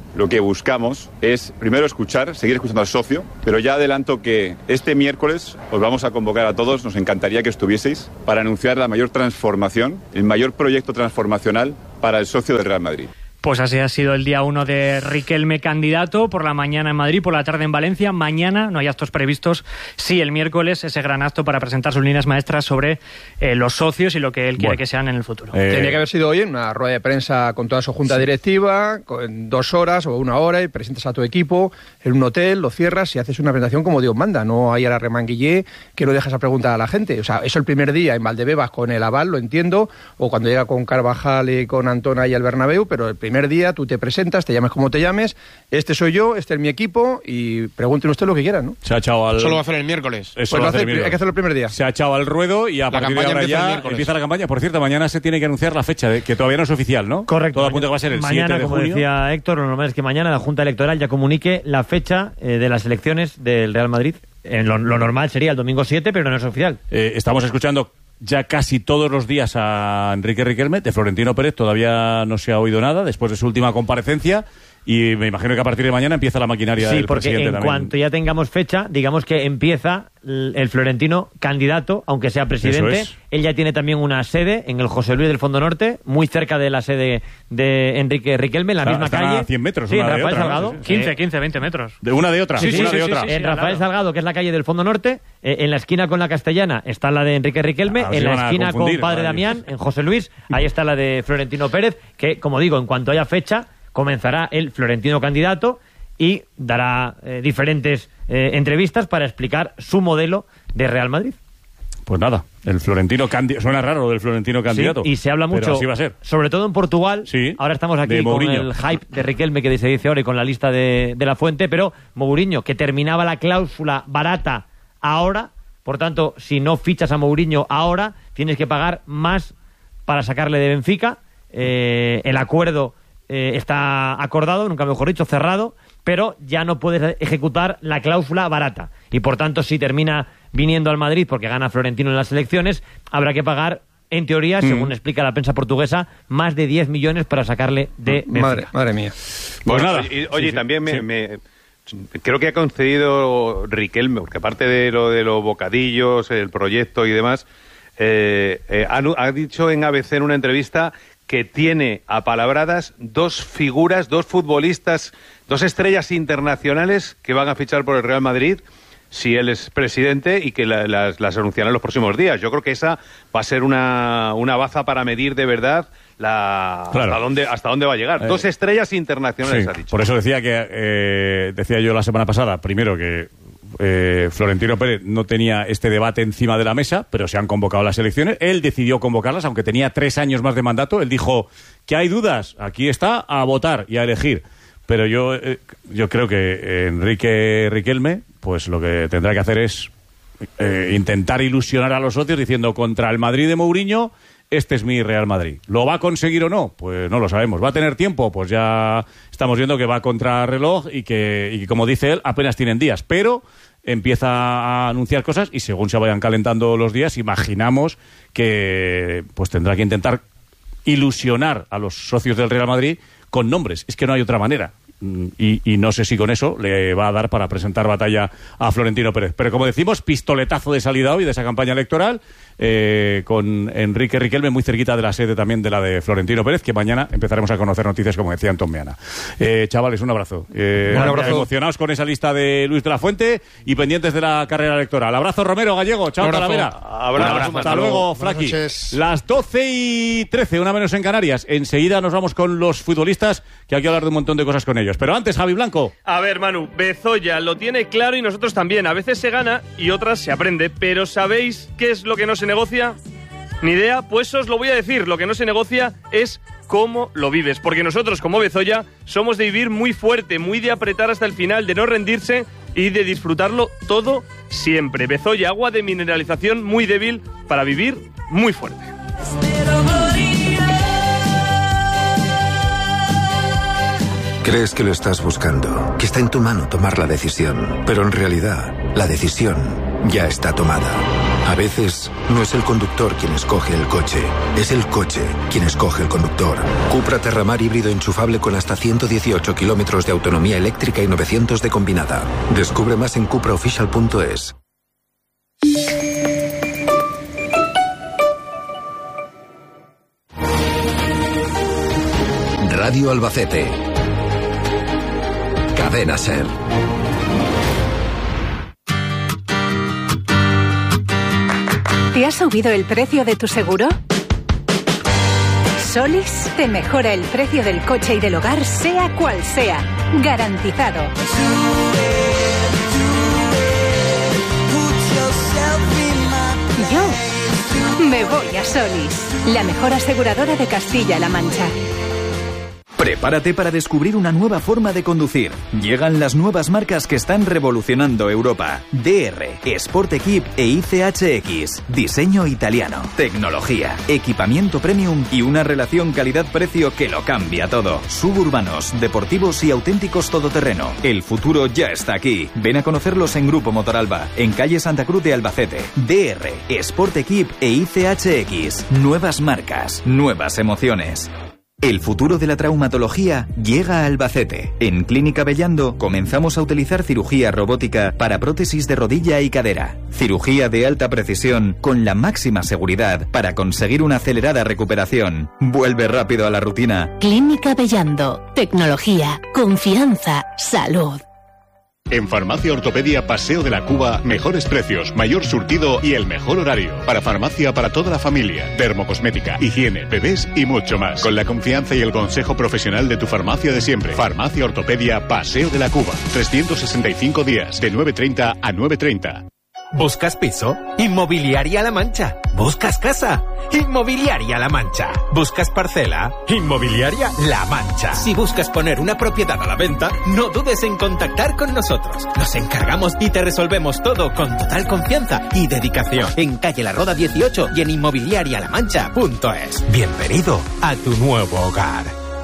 lo que buscamos es, primero, escuchar, seguir escuchando al socio, pero ya adelanto que este miércoles os vamos a convocar a todos, nos encantaría que estuvieseis, para anunciar la mayor transformación, el mayor proyecto transformacional para el socio del Real Madrid. Pues así ha sido el día uno de Riquelme candidato, por la mañana en Madrid, por la tarde en Valencia. Mañana no hay actos previstos, sí el miércoles, ese gran acto para presentar sus líneas maestras sobre eh, los socios y lo que él quiere Bueno. que sean en el futuro. Eh... Tenía que haber sido hoy en una rueda de prensa con toda su junta sí. directiva, con dos horas o una hora, y presentas a tu equipo en un hotel, lo cierras y haces una presentación como Dios manda, no hay a la remanguillé que no dejas a preguntar a la gente. O sea, eso el primer día en Valdebebas con el aval, lo entiendo, o cuando llega con Carvajal y con Antona y al Bernabéu, pero el primer día tú te presentas, te llames como te llames, este soy yo, este es mi equipo, y pregunten ustedes lo que quieran, ¿no? Se ha echado al... Eso lo va a hacer el miércoles. Eso pues lo hace, hace el hay que hacerlo el primer día. Se ha echado al ruedo y a la partir de ahora ya empieza, empieza la campaña. Por cierto, mañana se tiene que anunciar la fecha, de, que todavía no es oficial, ¿no? Correcto. Todo apunta que va a ser el mañana, siete de como junio. decía Héctor, lo normal es que mañana la Junta Electoral ya comunique la fecha eh, de las elecciones del Real Madrid. Eh, lo, lo normal sería el domingo siete, pero no es oficial. Eh, estamos escuchando ya casi todos los días a Enrique Riquelme. De Florentino Pérez todavía no se ha oído nada después de su última comparecencia, y me imagino que a partir de mañana empieza la maquinaria sí, del porque presidente en también. cuanto ya tengamos fecha, digamos que empieza el, el Florentino candidato, aunque sea presidente. Eso es. Él ya tiene también una sede en el José Luis del Fondo Norte, muy cerca de la sede de Enrique Riquelme, en la Está- misma están calle. a cien metros Sí, una de Rafael otra, ¿no? Salgado. Sí, sí. quince, Eh, quince, veinte metros. De una de otra, Sí, sí, una sí, de sí, otra. sí, sí. en Rafael al lado. Salgado, que es la calle del Fondo Norte, eh, en la esquina con la Castellana está la de Enrique Riquelme, Ah, os en la iban a esquina con confundir, Padre madre. Damián, en José Luis, ahí está la de Florentino Pérez, que, como digo, en cuanto haya fecha, comenzará el Florentino candidato y dará eh, diferentes eh, entrevistas para explicar su modelo de Real Madrid. Pues nada, el Florentino candidato. Suena raro lo del Florentino candidato. Sí, y se habla pero mucho, así va a ser. sobre todo en Portugal. Sí, ahora estamos aquí de con Mourinho. el hype de Riquelme que se dice ahora y con la lista de, de la fuente, pero Mourinho, que terminaba la cláusula barata ahora, por tanto, si no fichas a Mourinho ahora, tienes que pagar más para sacarle de Benfica. Eh, el acuerdo eh, está acordado, nunca mejor dicho, cerrado, pero ya no puedes ejecutar la cláusula barata. Y por tanto, si termina viniendo al Madrid porque gana Florentino en las elecciones, habrá que pagar, en teoría, según Mm. explica la prensa portuguesa, más de diez millones para sacarle de Benfica. Madre, madre mía. Pues Bueno, nada. Oye, oye, Sí, sí, también me, sí. me- creo que ha concedido Riquelme, porque aparte de lo de los bocadillos, el proyecto y demás, eh, eh, ha, nu- ha dicho en A B C en una entrevista que tiene apalabradas dos figuras, dos futbolistas, dos estrellas internacionales que van a fichar por el Real Madrid si él es presidente, y que la- las, las anunciará en los próximos días. Yo creo que esa va a ser una, una baza para medir de verdad la, Claro. hasta, dónde, hasta dónde va a llegar. Eh, Dos estrellas internacionales, Sí, ha dicho. por eso decía que eh, decía yo la semana pasada, primero que eh, Florentino Pérez no tenía este debate encima de la mesa, pero se han convocado las elecciones. Él decidió convocarlas, aunque tenía tres años más de mandato. Él dijo que hay dudas, aquí está, a votar y a elegir. Pero yo, eh, yo creo que Enrique Riquelme, pues lo que tendrá que hacer es eh, intentar ilusionar a los socios diciendo: contra el Madrid de Mourinho, este es mi Real Madrid. ¿Lo va a conseguir o no? Pues no lo sabemos. ¿Va a tener tiempo? Pues ya estamos viendo que va contra reloj y que, y que, como dice él, apenas tienen días. Pero empieza a anunciar cosas y según se vayan calentando los días, imaginamos que pues tendrá que intentar ilusionar a los socios del Real Madrid con nombres. Es que no hay otra manera. Y, y no sé si con eso le va a dar para presentar batalla a Florentino Pérez. Pero como decimos, pistoletazo de salida hoy de esa campaña electoral, eh, con Enrique Riquelme muy cerquita de la sede también de la de Florentino Pérez, que mañana empezaremos a conocer noticias, como decía Antón Meana. Eh, chavales, un abrazo. Eh, Un abrazo. Emocionados con esa lista de Luis de la Fuente y pendientes de la carrera electoral. Abrazo, Romero, Gallego. Chao, Un abrazo. Talavera. Abrazo. Un abrazo. Hasta luego, Buenas Flaqui. noches. Las doce y trece, una menos en Canarias. Enseguida nos vamos con los futbolistas, que hay que hablar de un montón de cosas con ellos. Pero antes, Javi Blanco. A ver, Manu, Bezoya lo tiene claro y nosotros también. A veces se gana y otras se aprende. Pero ¿sabéis qué es lo que no se negocia? Ni idea, pues os lo voy a decir. Lo que no se negocia es cómo lo vives. Porque nosotros, como Bezoya, somos de vivir muy fuerte, muy de apretar hasta el final, de no rendirse y de disfrutarlo todo siempre. Bezoya, agua de mineralización muy débil para vivir muy fuerte. Crees que lo estás buscando, que está en tu mano tomar la decisión, pero en realidad la decisión ya está tomada. A veces no es el conductor quien escoge el coche, es el coche quien escoge el conductor. Cupra Terramar híbrido enchufable con hasta ciento dieciocho kilómetros de autonomía eléctrica y novecientos de combinada. Descubre más en cupra official punto es. Radio Albacete. Cadena SER. ¿Te ha subido el precio de tu seguro? Solis te mejora el precio del coche y del hogar, sea cual sea. Garantizado. Yo me voy a Solis, la mejor aseguradora de Castilla-La Mancha. Prepárate para descubrir una nueva forma de conducir. Llegan las nuevas marcas que están revolucionando Europa. D R, Sport Equip e I C H X. Diseño italiano, tecnología, equipamiento premium y una relación calidad-precio que lo cambia todo. Suburbanos, deportivos y auténticos todoterreno. El futuro ya está aquí. Ven a conocerlos en Grupo Motoralba, en calle Santa Cruz de Albacete. D R, Sport Equip e I C H X. Nuevas marcas, nuevas emociones. El futuro de la traumatología llega a Albacete. En Clínica Bellando comenzamos a utilizar cirugía robótica para prótesis de rodilla y cadera. Cirugía de alta precisión con la máxima seguridad para conseguir una acelerada recuperación. Vuelve rápido a la rutina. Clínica Bellando. Tecnología, confianza, salud. En Farmacia Ortopedia Paseo de la Cuba, mejores precios, mayor surtido y el mejor horario. Para farmacia para toda la familia, dermocosmética, higiene, bebés y mucho más. Con la confianza y el consejo profesional de tu farmacia de siempre. Farmacia Ortopedia Paseo de la Cuba. trescientos sesenta y cinco días, de nueve treinta a nueve treinta. ¿Buscas piso? Inmobiliaria La Mancha. ¿Buscas casa? Inmobiliaria La Mancha. ¿Buscas parcela? Inmobiliaria La Mancha. Si buscas poner una propiedad a la venta, no dudes en contactar con nosotros. Nos encargamos y te resolvemos todo con total confianza y dedicación. En calle La Roda dieciocho y en inmobiliaria la mancha punto es. Bienvenido a tu nuevo hogar.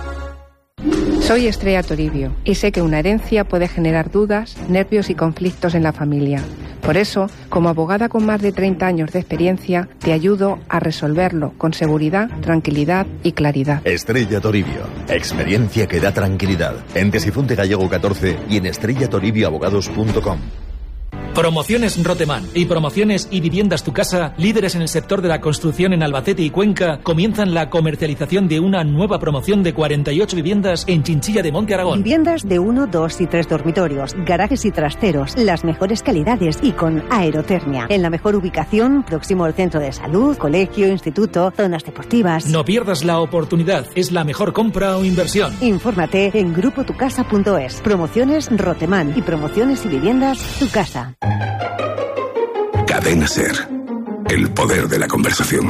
Soy Estrella Toribio y sé que una herencia puede generar dudas, nervios y conflictos en la familia. Por eso, como abogada con más de treinta años de experiencia, te ayudo a resolverlo con seguridad, tranquilidad y claridad. Estrella Toribio. Experiencia que da tranquilidad. En Tesifonte Gallego catorce y en estrella toribio abogados punto com. Promociones Roteman y Promociones y Viviendas Tu Casa, líderes en el sector de la construcción en Albacete y Cuenca, comienzan la comercialización de una nueva promoción de cuarenta y ocho viviendas en Chinchilla de Monte Aragón. Viviendas de uno, dos y tres dormitorios, garajes y trasteros, las mejores calidades y con aerotermia. En la mejor ubicación, próximo al centro de salud, colegio, instituto, zonas deportivas. No pierdas la oportunidad, es la mejor compra o inversión. Infórmate en grupo tu casa punto es. Promociones Roteman y Promociones y Viviendas Tu Casa. Cadena SER. El poder de la conversación.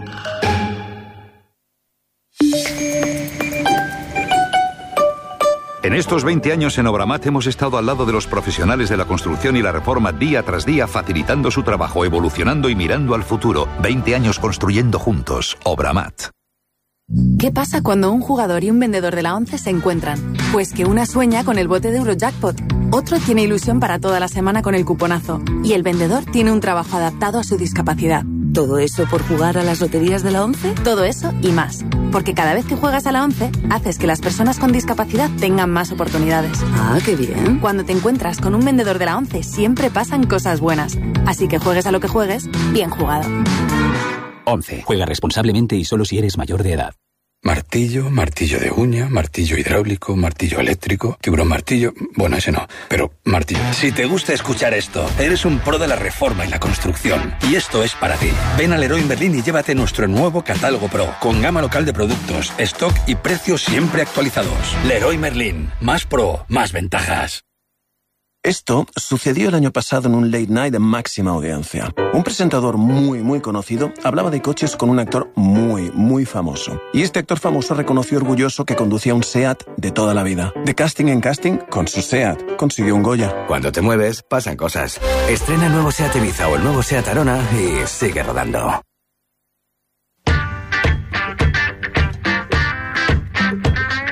En estos veinte años en Obramat hemos estado al lado de los profesionales de la construcción y la reforma día tras día, facilitando su trabajo, evolucionando y mirando al futuro. veinte años construyendo juntos. Obramat. ¿Qué pasa cuando un jugador y un vendedor de la ONCE se encuentran? Pues que una sueña con el bote de Eurojackpot, otro tiene ilusión para toda la semana con el cuponazo y el vendedor tiene un trabajo adaptado a su discapacidad. ¿Todo eso por jugar a las loterías de la ONCE? Todo eso y más. Porque cada vez que juegas a la ONCE, haces que las personas con discapacidad tengan más oportunidades. Ah, qué bien. Cuando te encuentras con un vendedor de la ONCE, siempre pasan cosas buenas. Así que juegues a lo que juegues, bien jugado. ONCE. Juega responsablemente y solo si eres mayor de edad. Martillo, martillo de uña, martillo hidráulico, martillo eléctrico, tiburón martillo... Bueno, ese no, pero martillo. Si te gusta escuchar esto, eres un pro de la reforma y la construcción. Y esto es para ti. Ven al Leroy Merlin y llévate nuestro nuevo catálogo Pro, con gama local de productos, stock y precios siempre actualizados. Leroy Merlin. Más pro, más ventajas. Esto sucedió el año pasado en un late night de máxima audiencia. Un presentador muy, muy conocido hablaba de coches con un actor muy, muy famoso. Y este actor famoso reconoció orgulloso que conducía un SEAT de toda la vida. De casting en casting, con su SEAT, consiguió un Goya. Cuando te mueves, pasan cosas. Estrena el nuevo SEAT Ibiza o el nuevo SEAT Arona y sigue rodando.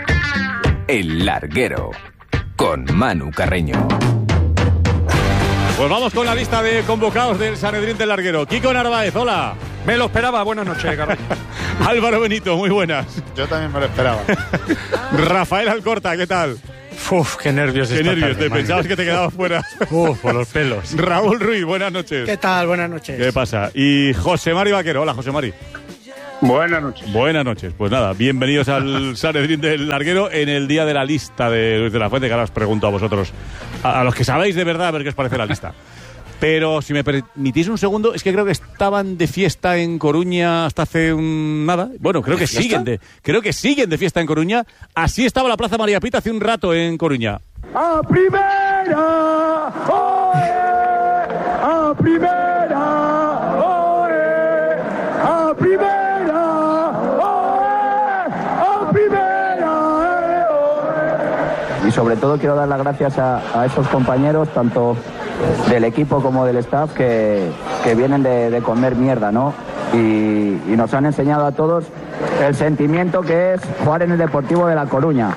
El Larguero, con Manu Carreño. Pues vamos con la lista de convocados del Sanedrín del Larguero. Kiko Narváez, hola. Me lo esperaba, buenas noches, Carlos. Álvaro Benito, muy buenas. Yo también me lo esperaba. Rafael Alcorta, ¿qué tal? Uf, qué nervios. Qué nervios, te pensabas que te quedabas fuera. Uf, por los pelos. Raúl Ruiz, buenas noches. ¿Qué tal? Buenas noches. ¿Qué pasa? Y José Mari Vaquero, hola José Mari. Buenas noches. Buenas noches. Pues nada, bienvenidos al Sanedrín del Larguero en el día de la lista de Luis de la Fuente, que ahora os pregunto a vosotros, a, a los que sabéis de verdad, a ver qué os parece la lista. Pero si me permitís un segundo, es que creo que estaban de fiesta en Coruña hasta hace un nada. Bueno, creo que siguen de, creo que siguen de fiesta en Coruña. Así estaba la Plaza María Pita hace un rato en Coruña. ¡A primera! ¡Oye! ¡A primera! ¡Oye! ¡A primera! ¡Oye! ¡A primera! ¡Oye! Y sobre todo quiero dar las gracias a, a esos compañeros, tanto del equipo como del staff, que, que vienen de, de comer mierda, ¿no? Y, y nos han enseñado a todos el sentimiento que es jugar en el Deportivo de La Coruña.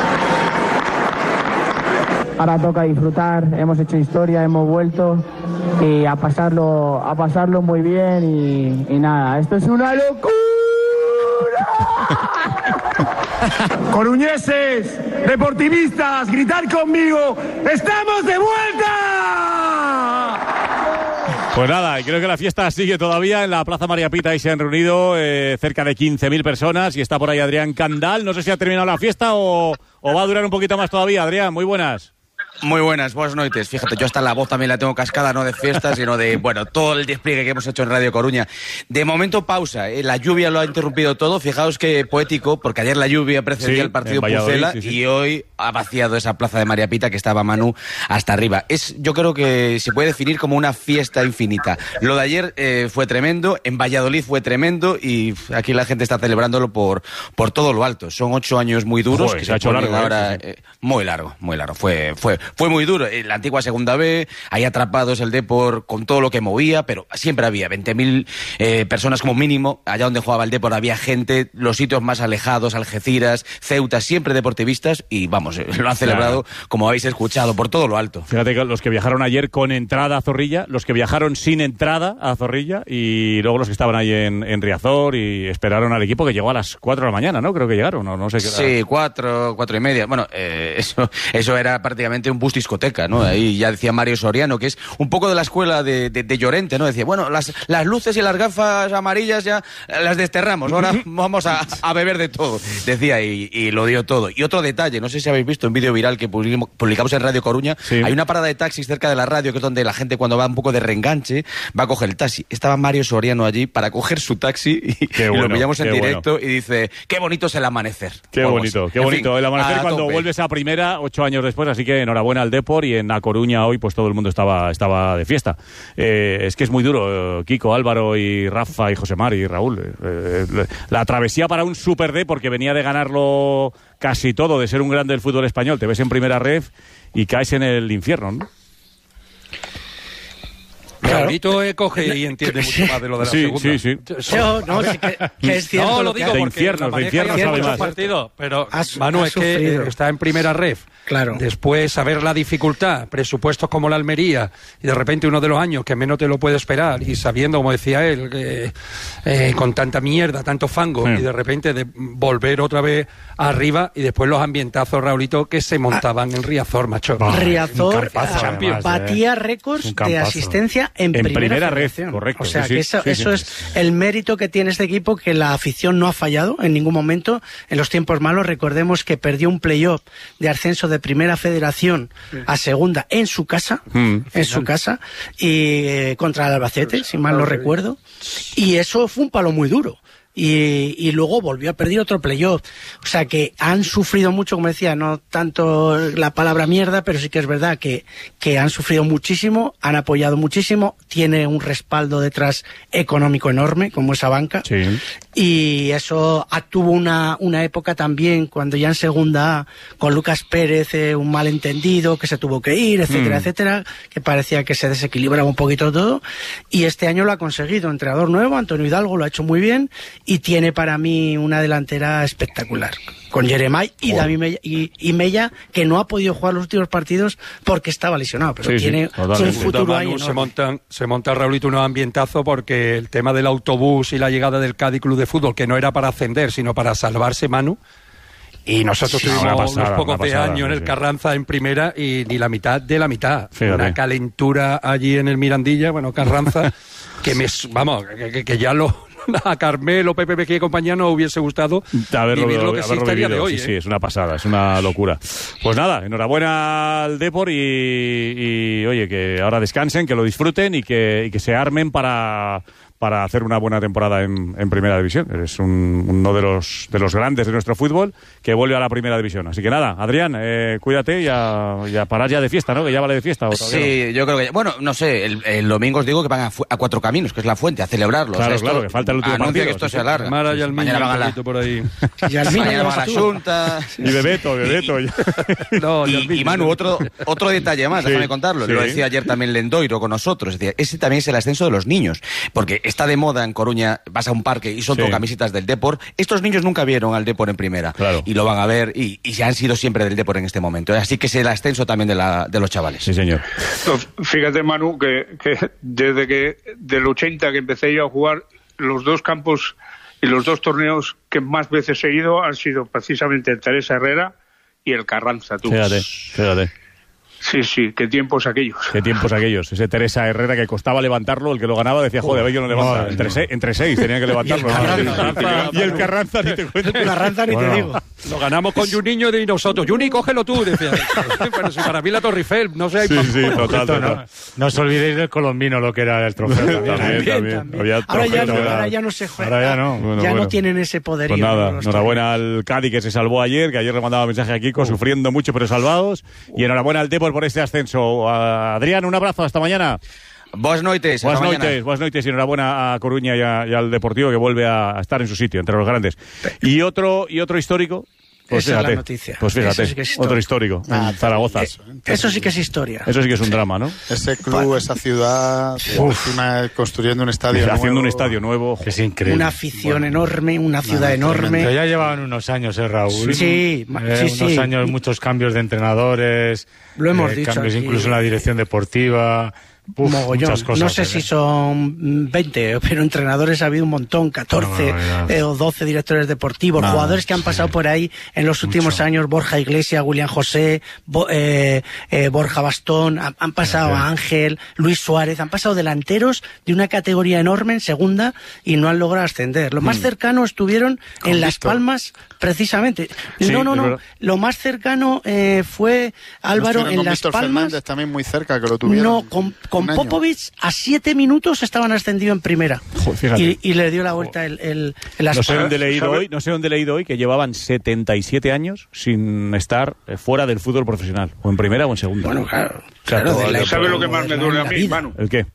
Ahora toca disfrutar, hemos hecho historia, hemos vuelto y a pasarlo, a pasarlo muy bien y, y nada, esto es una locura. Coruñeses, deportivistas, gritar conmigo, ¡estamos de vuelta! Pues nada, creo que la fiesta sigue todavía en la Plaza María Pita y se han reunido eh, cerca de quince mil personas y está por ahí Adrián Candal. No sé si ha terminado la fiesta o, o va a durar un poquito más todavía. Adrián, muy buenas. Muy buenas, buenas noches. Fíjate, yo hasta la voz también la tengo cascada, no de fiesta, sino de, bueno, todo el despliegue que hemos hecho en Radio Coruña. De momento, pausa. ¿eh? La lluvia lo ha interrumpido todo. Fijaos qué poético, porque ayer la lluvia precedía sí, el partido Pucela sí, sí. y hoy ha vaciado esa plaza de María Pita que estaba Manu hasta arriba. Es, yo creo que se puede definir como una fiesta infinita. Lo de ayer eh, fue tremendo, en Valladolid fue tremendo y aquí la gente está celebrándolo por, por todo lo alto. Son ocho años muy duros. Joder, que se ha hecho largo. Ahora, eh, sí. eh, muy largo, muy largo. Fue, fue, fue muy duro. En la antigua Segunda B, ahí atrapados el Depor con todo lo que movía, pero siempre había veinte mil eh, personas como mínimo. Allá donde jugaba el Depor había gente, los sitios más alejados, Algeciras, Ceuta, siempre deportivistas y vamos, lo han celebrado, claro, como habéis escuchado, por todo lo alto. Fíjate que los que viajaron ayer con entrada a Zorrilla, los que viajaron sin entrada a Zorrilla y luego los que estaban ahí en, en Riazor y esperaron al equipo que llegó a las cuatro de la mañana, ¿no? Creo que llegaron, no, no sé qué. Sí, cuatro, cuatro y media. Bueno, eh, eso, eso era prácticamente un bus discoteca, ¿no? Ahí ya decía Mario Soriano, que es un poco de la escuela de, de, de Llorente, ¿no? Decía, bueno, las, las luces y las gafas amarillas ya las desterramos, ahora vamos a, a beber de todo, decía, y, y lo dio todo. Y otro detalle, no sé si habéis visto un vídeo viral que publicamos en Radio Coruña, sí. Hay una parada de taxis cerca de la radio, que es donde la gente cuando va un poco de reenganche va a coger el taxi. Estaba Mario Soriano allí para coger su taxi y, bueno, y lo pillamos en directo bueno. Y dice, qué bonito es el amanecer. Qué Vamos. bonito, qué en bonito. Fin, el amanecer cuando tope. Vuelves a primera, ocho años después, así que enhorabuena al Depor y en A Coruña hoy pues todo el mundo estaba, estaba de fiesta. Eh, es que es muy duro, eh, Kiko, Álvaro y Rafa y José Mari y Raúl. Eh, eh, la travesía para un Super D, porque venía de ganarlo casi todo, de ser un grande del fútbol español. Te ves en primera ref y caes en el infierno, ¿no? Raulito eh, coge y entiende mucho más de lo de la sí, segunda. Sí, sí, sí. No, no, sí que, que es cierto. No, lo digo de porque infiernos, de infiernos sabe más. Partido, pero has, Manu has es que sufrido. Está en primera ref. Claro. Después saber la dificultad, presupuestos como la Almería, y de repente uno de los años que menos te lo puede esperar, y sabiendo, como decía él, que eh, con tanta mierda, tanto fango, sí. Y de repente de volver otra vez arriba, y después los ambientazos, Raulito, que se montaban ah. en Riazor, macho. Oh, Riazor además, batía eh. récords de asistencia en, en primera, primera red, correcto. O sea, sí, que sí, eso, sí, eso sí. es el mérito que tiene este equipo, que la afición no ha fallado en ningún momento en los tiempos malos. Recordemos que perdió un playoff de ascenso de Primera Federación a Segunda en su casa, mm, en final. su casa, y eh, contra el Albacete, si mal no recuerdo, y eso fue un palo muy duro. Y, y luego volvió a perder otro playoff. O sea que han sufrido mucho, como decía, no tanto la palabra mierda, pero sí que es verdad que, que han sufrido muchísimo, han apoyado muchísimo, tiene un respaldo detrás económico enorme, como esa banca. Sí. Y eso tuvo una, una época también, cuando ya en Segunda A, con Lucas Pérez, eh, un malentendido, que se tuvo que ir, etcétera, mm. etcétera, que parecía que se desequilibraba un poquito todo. Y este año lo ha conseguido, entrenador nuevo, Antonio Hidalgo, lo ha hecho muy bien. y tiene para mí una delantera espectacular. Con Jeremai y Joder. David Mella, y, y Mella, que no ha podido jugar los últimos partidos porque estaba lesionado, pero Sí, sí, tiene un totalmente. futuro ahí Manu, enorme. se montan, se monta Raulito un ambientazo porque el tema del autobús y la llegada del Cádiz Club de Fútbol, que no era para ascender, sino para salvarse, Manu. Y nosotros Sí, tuvimos una pasada, unos pocos una de pasada, años en el sí. Carranza en primera y ni la mitad de la mitad. Fíjate. Una calentura allí en el Mirandilla, bueno, Carranza, que me, vamos, que, que- que ya lo, a Carmelo, Pepe Peque y compañía no hubiese gustado Haberlo, vivir lo que haberlo existe a día de vivido. hoy. Sí, ¿eh? sí, es una pasada, es una locura. Pues nada, enhorabuena al Depor y, y, oye, que ahora descansen, que lo disfruten y que, y que se armen para, para hacer una buena temporada en, en Primera División. Eres un- uno de los, de los grandes de nuestro fútbol que vuelve a la Primera División. Así que nada, Adrián, eh, cuídate y a, y a parar ya de fiesta, ¿no? Que ya vale de fiesta. ¿o todavía Sí, yo creo que... Bueno, no sé, el, el domingo os digo que van a, fu- a Cuatro Caminos, que es la fuente, a celebrarlo. Claro, O sea, esto claro, que falta el último anuncia partido, que esto sí, se sí. alarga. Mara y Almiño, Mañana van un a la... poquito por ahí. Y Almiño Mañana ya van a la vas tú. Junta... no? Y Bebeto, Bebeto. No, y Y, Almiño. y Manu, otro, otro detalle más, Sí, déjame contarlo. sí. Lo decía ayer también Lendoiro con nosotros. Es decir, ese también es el ascenso de los niños. Porque está de moda en Coruña, vas a un parque y son Sí. todo camisetas del Depor. Estos niños nunca vieron al Depor en primera. Claro. Y lo van a ver y, y ya han sido siempre del Depor en este momento. Así que es el ascenso también de, la, de los chavales. Sí, señor. No, fíjate, Manu, que, que desde que del ochenta que empecé yo a jugar, los dos campos y los dos torneos que más veces he ido han sido precisamente el Teresa Herrera y el Carranza. Tú. Fíjate, fíjate. Sí, sí, qué tiempos aquellos. Qué tiempos aquellos. Ese Teresa Herrera que costaba levantarlo, el que lo ganaba decía, joder, a ver, yo no levanto. Madre Entre, mía. seis, entre seis tenía que levantarlo. Y el ¿no? Carranza. Y el Carranza, ni te cuento. El Carranza ni Bueno. te digo. Lo ganamos con Juninho y nosotros. Juni, cógelo tú, decía. Pero si para mí la Torre Eiffel, no sé. hay Sí, más- sí, total, No, total. no os olvidéis del colombino, lo que era el trofeo también. También, ¿eh? también. También. Había Ahora, ya no, trofeo, ahora ¿verdad? ya no se juega. Ahora ya no. Bueno, ya bueno. no tienen ese poderío. Pues nada, ¿no? Los enhorabuena al Cádiz que se salvó ayer, que ayer le mandaba mensaje a Kiko, sufriendo mucho pero salvados. Y enhorabuena al Depor por este ascenso. A Adrián, un abrazo, hasta mañana. Buenas noches. Buenas hasta mañana. noches, buenas noches y enhorabuena a Coruña y, a- y al Deportivo que vuelve a estar en su sitio, entre los grandes. Y otro, y otro histórico. Pues Esa es la fíjate, noticia. pues fíjate, Eso sí que es otro histórico. histórico, Ah, en Zaragoza. eso, Eso sí que es historia. Eso sí que es un drama, ¿no? Ese club, esa ciudad, encima construyendo un estadio Haciendo nuevo. un estadio nuevo. Que es increíble. Una afición enorme, una ciudad enorme. Pero ya llevaban unos años, ¿eh, Raúl? Sí, ma- Eh, sí, unos sí. años, muchos cambios de entrenadores. Lo hemos eh, dicho Cambios aquí. incluso en la dirección deportiva. Uf, Mogollón. muchas cosas. No sé ¿eh? si son veinte, pero entrenadores ha habido un montón, catorce barbaridad. eh, o doce directores deportivos, Nada, jugadores que han sí. pasado por ahí en los últimos Mucho. años, Borja Iglesias, William José, Bo- eh, eh, Borja Bastón, han, han pasado Fíjate. a Ángel, Luis Suárez, han pasado delanteros de una categoría enorme en segunda y no han logrado ascender. Lo más cercano estuvieron Con en Las Víctor. Palmas, precisamente. Sí, no, no, es no. verdad. Lo más cercano eh, fue Álvaro Estuvieron en con Las Víctor Palmas. Fernández también muy cerca, que lo tuvieron. No, con, con un año. Popovich a siete minutos estaban ascendidos en primera. Joder, fíjate. y, y le dio la vuelta el, el, el No sé Aspas. dónde he leído ¿sabe? hoy, no sé dónde he leído hoy que llevaban setenta y siete años sin estar eh, fuera del fútbol profesional, o en primera o en segunda. Bueno, claro. O sea, claro, todo- de la- ¿Sabe lo que más me de duele a la mí, vida. Manu? ¿El qué?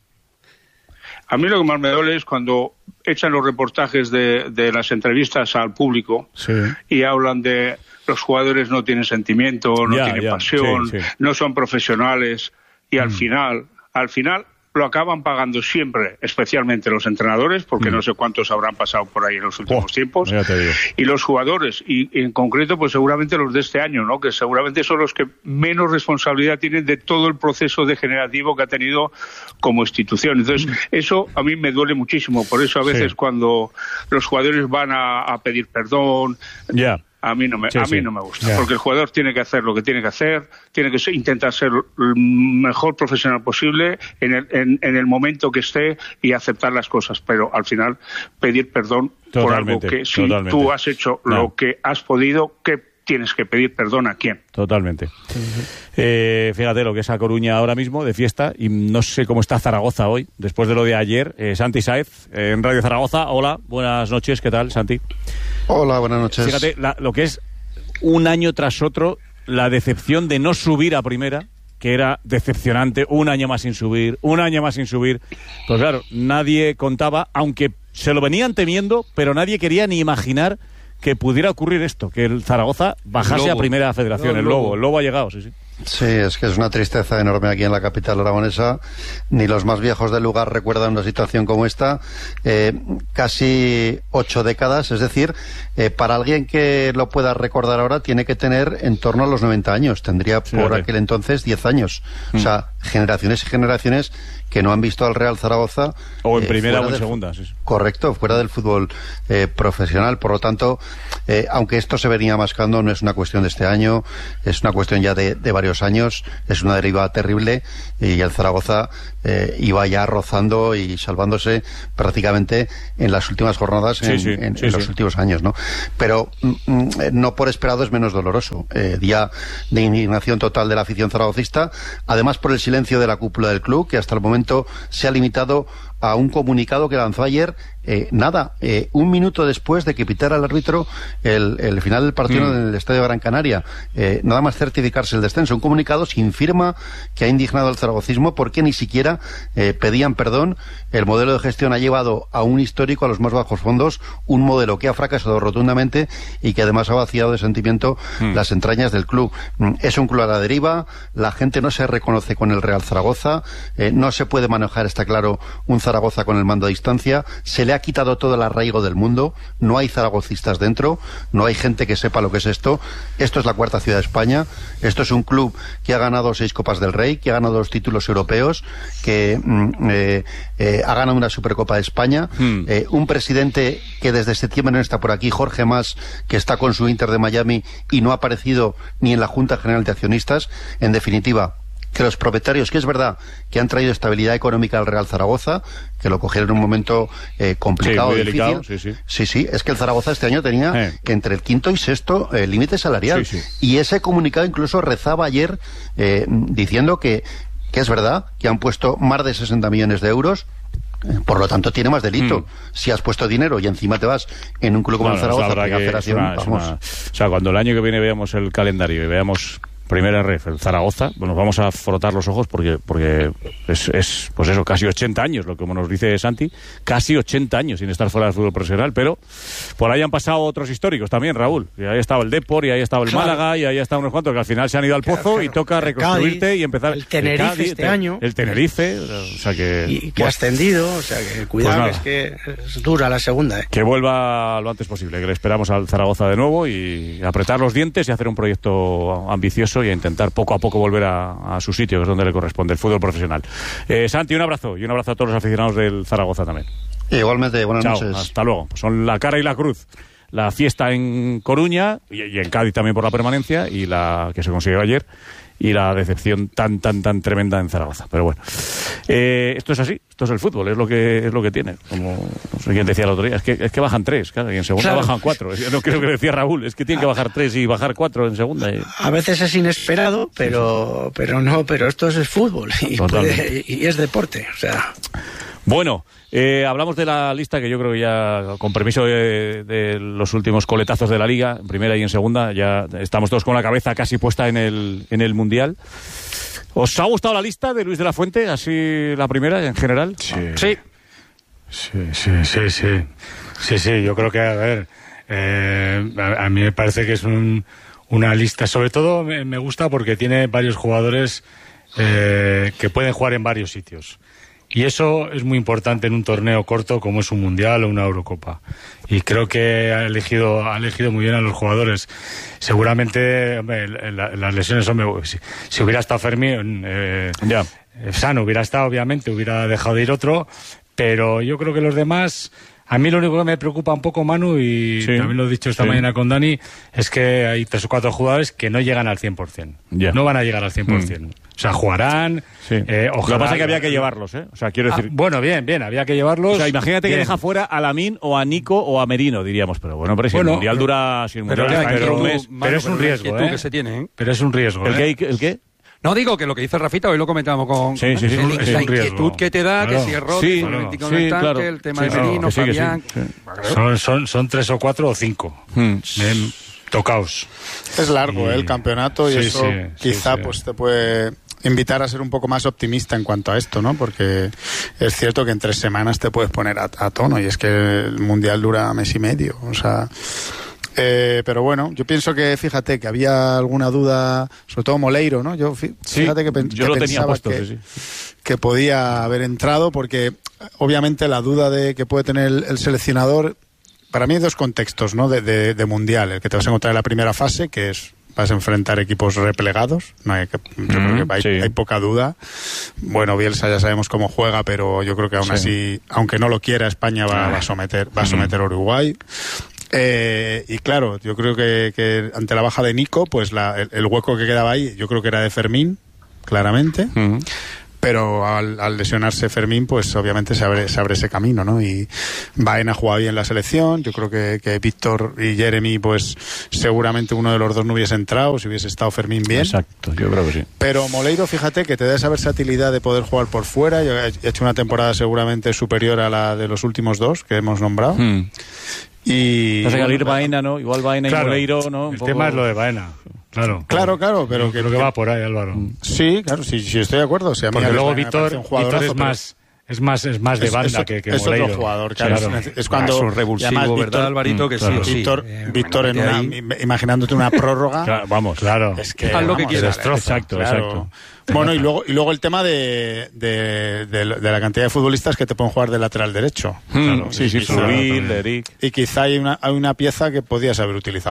A mí lo que más me duele es cuando echan los reportajes de, de las entrevistas al público Sí. y hablan de los jugadores no tienen sentimiento, no Ya, tienen ya, pasión, sí, sí. no son profesionales y al final, al final lo acaban pagando siempre, especialmente los entrenadores, porque no sé cuántos habrán pasado por ahí en los últimos Oh, tiempos, ya te digo. y los jugadores, y, y en concreto pues seguramente los de este año, ¿no? Que seguramente son los que menos responsabilidad tienen de todo el proceso degenerativo que ha tenido como institución. Entonces, eso a mí me duele muchísimo, por eso a veces Sí. cuando los jugadores van a, a pedir perdón, Ya. a mí no me, Sí, a sí. mí no me gusta, Ya. porque el jugador tiene que hacer lo que tiene que hacer, tiene que ser- intentar ser el mejor profesional posible en el, en, en el momento que esté y aceptar las cosas, pero al final pedir perdón por algo Totalmente, que si totalmente. tú has hecho No. lo que has podido, ¿qué tienes que pedir perdón a quién? Totalmente. Eh, fíjate lo que es a Coruña ahora mismo de fiesta y no sé cómo está Zaragoza hoy, después de lo de ayer. Eh, Santi Saez, eh, en Radio Zaragoza. Hola, buenas noches, ¿qué tal, Santi? Hola, buenas noches. Fíjate la- lo que es un año tras otro la decepción de no subir a primera, que era decepcionante, un año más sin subir, un año más sin subir. Pues claro, nadie contaba, aunque se lo venían temiendo, pero nadie quería ni imaginar que pudiera ocurrir esto, que el Zaragoza bajase El Lobo. a primera federación, No, el el Lobo. Lobo. El Lobo ha llegado, sí, sí. Sí, es que es una tristeza enorme aquí en la capital aragonesa. Ni los más viejos del lugar recuerdan una situación como esta. Eh, casi ocho décadas, es decir, eh, para alguien que lo pueda recordar ahora tiene que tener en torno a los noventa años. Tendría sí, por aquel entonces diez años. Mm. O sea, generaciones y generaciones que no han visto al Real Zaragoza. O en eh, primera o en del, segunda. Sí, sí. Correcto, fuera del fútbol eh, profesional. Por lo tanto, eh, aunque esto se venía mascando, no es una cuestión de este año, es una cuestión ya de, de varios años, es una deriva terrible y el Zaragoza eh, iba ya rozando y salvándose prácticamente en las últimas jornadas en, sí, sí, en, sí, en los sí. últimos años, ¿no? Pero mm, no por esperado es menos doloroso. Eh, día de indignación total de la afición zaragocista, además por el silencio de la cúpula del club, que hasta el momento se ha limitado a un comunicado que lanzó ayer, eh, nada, eh, un minuto después de que pitara el árbitro el, el final del partido mm. en el Estadio Gran Canaria. Eh, nada más certificarse el descenso. Un comunicado sin firma que ha indignado al zaragocismo porque ni siquiera eh, pedían perdón. El modelo de gestión ha llevado a un histórico a los más bajos fondos, un modelo que ha fracasado rotundamente y que además ha vaciado de sentimiento mm. las entrañas del club. Mm, es un club a la deriva, la gente no se reconoce con el Real Zaragoza, eh, no se puede manejar, está claro, un Zaragoza con el mando a distancia, se le ha quitado todo el arraigo del mundo, no hay zaragocistas dentro, no hay gente que sepa lo que es esto. Esto es la cuarta ciudad de España, esto es un club que ha ganado seis Copas del Rey, que ha ganado dos títulos europeos, que mm, eh, eh, ha ganado una Supercopa de España, mm. eh, un presidente que desde septiembre no está por aquí, Jorge Mas, que está con su Inter de Miami y no ha aparecido ni en la Junta General de Accionistas. En definitiva, que los propietarios, que es verdad que han traído estabilidad económica al Real Zaragoza, que lo cogieron en un momento eh, complicado, sí, muy difícil. Delicado, sí, sí. sí, sí, es que el Zaragoza este año tenía eh. entre el quinto y sexto eh, límite salarial. Sí, sí. Y ese comunicado incluso rezaba ayer eh, diciendo que, que es verdad que han puesto más de sesenta millones de euros. Por lo tanto, tiene más delito. Mm. Si has puesto dinero y encima te vas en un club como no, el Zaragoza, no, la federación, una, vamos. Una... O sea, cuando el año que viene veamos el calendario y veamos primera ref, el Zaragoza, bueno, vamos a frotar los ojos porque porque es, es pues eso, casi ochenta años, lo que como nos dice Santi, casi ochenta años sin estar fuera del fútbol profesional, pero por ahí han pasado otros históricos también, Raúl. Y ahí estaba el Depor, y ahí estaba el claro. Málaga, y ahí están unos cuantos que al final se han ido al pozo claro, claro. y toca reconstruirte Cádiz, y empezar. El Tenerife el Cádiz, este el, año. El Tenerife, o sea que... Y que bueno, ha ascendido, o sea que cuidado, pues es que es dura la segunda. ¿eh? Que vuelva lo antes posible, que le esperamos al Zaragoza de nuevo y apretar los dientes y hacer un proyecto ambicioso y a intentar poco a poco volver a, a su sitio, que es donde le corresponde, el fútbol profesional. Eh, Santi, un abrazo y un abrazo a todos los aficionados del Zaragoza también. Igualmente, buenas Chao, noches. Hasta luego. Pues son la cara y la cruz. La fiesta en Coruña y, y en Cádiz también por la permanencia y la que se consiguió ayer y la decepción tan tan tan tremenda en Zaragoza. Pero bueno, eh, esto es así, esto es el fútbol, es lo que es lo que tiene. Como no sé quién decía el otro día, es que es que bajan tres, claro, y en segunda claro. bajan cuatro. No creo que decía Raúl, es que tienen que bajar tres y bajar cuatro en segunda. Y... A veces es inesperado, pero pero no, pero esto es el fútbol y, puede, y es deporte, o sea. Bueno, eh, hablamos de la lista que yo creo que ya, con permiso de, de los últimos coletazos de la Liga, en primera y en segunda, ya estamos todos con la cabeza casi puesta en el, en el Mundial. ¿Os ha gustado la lista de Luis de la Fuente, así la primera en general? Sí. Sí, sí, sí, sí. Sí, sí, sí yo creo que, a ver, eh, a, a mí me parece que es un, una lista, sobre todo me, me gusta porque tiene varios jugadores eh, que pueden jugar en varios sitios. Y eso es muy importante en un torneo corto como es un Mundial o una Eurocopa. Y creo que ha elegido ha elegido muy bien a los jugadores. Seguramente, hombre, la, las lesiones, hombre, si, si hubiera estado Fermín, eh, ya. Sano hubiera estado, obviamente, hubiera dejado de ir otro. Pero yo creo que los demás... A mí lo único que me preocupa un poco, Manu, y sí, también lo he dicho esta sí. mañana con Dani, es que hay tres o cuatro jugadores que no llegan al cien por ciento. Yeah. No van a llegar al cien por ciento. Mm. O sea, jugarán... Sí. Eh, ojalá... Lo que pasa es que había que llevarlos, ¿eh? O sea, quiero decir... Ah, bueno, bien, bien, había que llevarlos... O sea, imagínate bien. Que deja fuera a Lamine o a Nico o a Merino, diríamos. Pero bueno, pero si bueno, el Mundial dura... Si el mundial pero, está pero, un mes, pero es un riesgo, ¿eh? Que se tiene, ¿eh? Pero es un riesgo, ¿El ¿eh? qué? ¿El qué? No, digo que lo que dice Rafita, hoy lo comentamos con... Sí, sí, sí. El, es la un inquietud riesgo. que te da, claro. Que si es Rodri, sí, el claro. Atlético sí, del Tanque, claro. el tema sí, de Merino, sí, Fabián... Sí, sí. Son, son, son tres o cuatro o cinco. Hmm. Bien, tocaos. Es largo, y... ¿eh? El campeonato y sí, eso sí, quizá sí, sí. pues te puede... invitar a ser un poco más optimista en cuanto a esto, ¿no? Porque es cierto que en tres semanas te puedes poner a, a tono y es que el Mundial dura mes y medio, o sea... Eh, pero bueno, yo pienso que, fíjate, que había alguna duda, sobre todo Moleiro, ¿no? Yo, fíjate sí, que, pen, yo que lo pensaba tenía puesto, que, sí, sí. que podía haber entrado, porque obviamente la duda de que puede tener el, el seleccionador, para mí hay dos contextos, ¿no? De, de, de mundial, el que te vas a encontrar en la primera fase, que es vas a enfrentar equipos replegados, no hay que, yo mm, creo que hay, sí. hay poca duda. Bueno, Bielsa ya sabemos cómo juega, pero yo creo que aún sí. así, aunque no lo quiera, España va, va a someter, va a someter a Uruguay. Eh, y claro, yo creo que, que ante la baja de Nico, pues la, el, el hueco que quedaba ahí, yo creo que era de Fermín, claramente. Uh-huh. Pero al, al lesionarse Fermín, pues obviamente se abre, se abre ese camino, ¿no? Y Baena juega bien la selección. Yo creo que, que Víctor y Jeremy, pues seguramente uno de los dos no hubiese entrado si hubiese estado Fermín bien. Exacto, yo creo que sí. Pero Moleiro, fíjate que te da esa versatilidad de poder jugar por fuera. Yo he hecho una temporada seguramente superior a la de los últimos dos que hemos nombrado. Hmm. Y pasa que al ir Baena, ¿no? Igual Baena claro, y Moleiro, ¿no? Un el poco... tema es lo de Baena. Claro, claro, claro, pero creo que, que va por ahí, Álvaro. Sí, claro, sí, sí estoy de acuerdo. O sea, porque luego Víctor, Víctor es más, es más, es más de banda es, que, que es Moleiro. otro jugador, claro. claro. Es, es cuando es un revulsivo, Víctor, ¿verdad, Alvarito? Que claro. sí, Víctor, sí. Eh, Víctor en una, imaginándote una prórroga. Claro, vamos, claro. Es que haz lo que quieras. Exacto, claro. exacto. Bueno, y luego, y luego el tema de, de, de, de la cantidad de futbolistas que te pueden jugar de lateral derecho. Hmm, claro, sí, sí, sí, Subir, de Eric. Y quizá hay una, hay una pieza que podías haber utilizado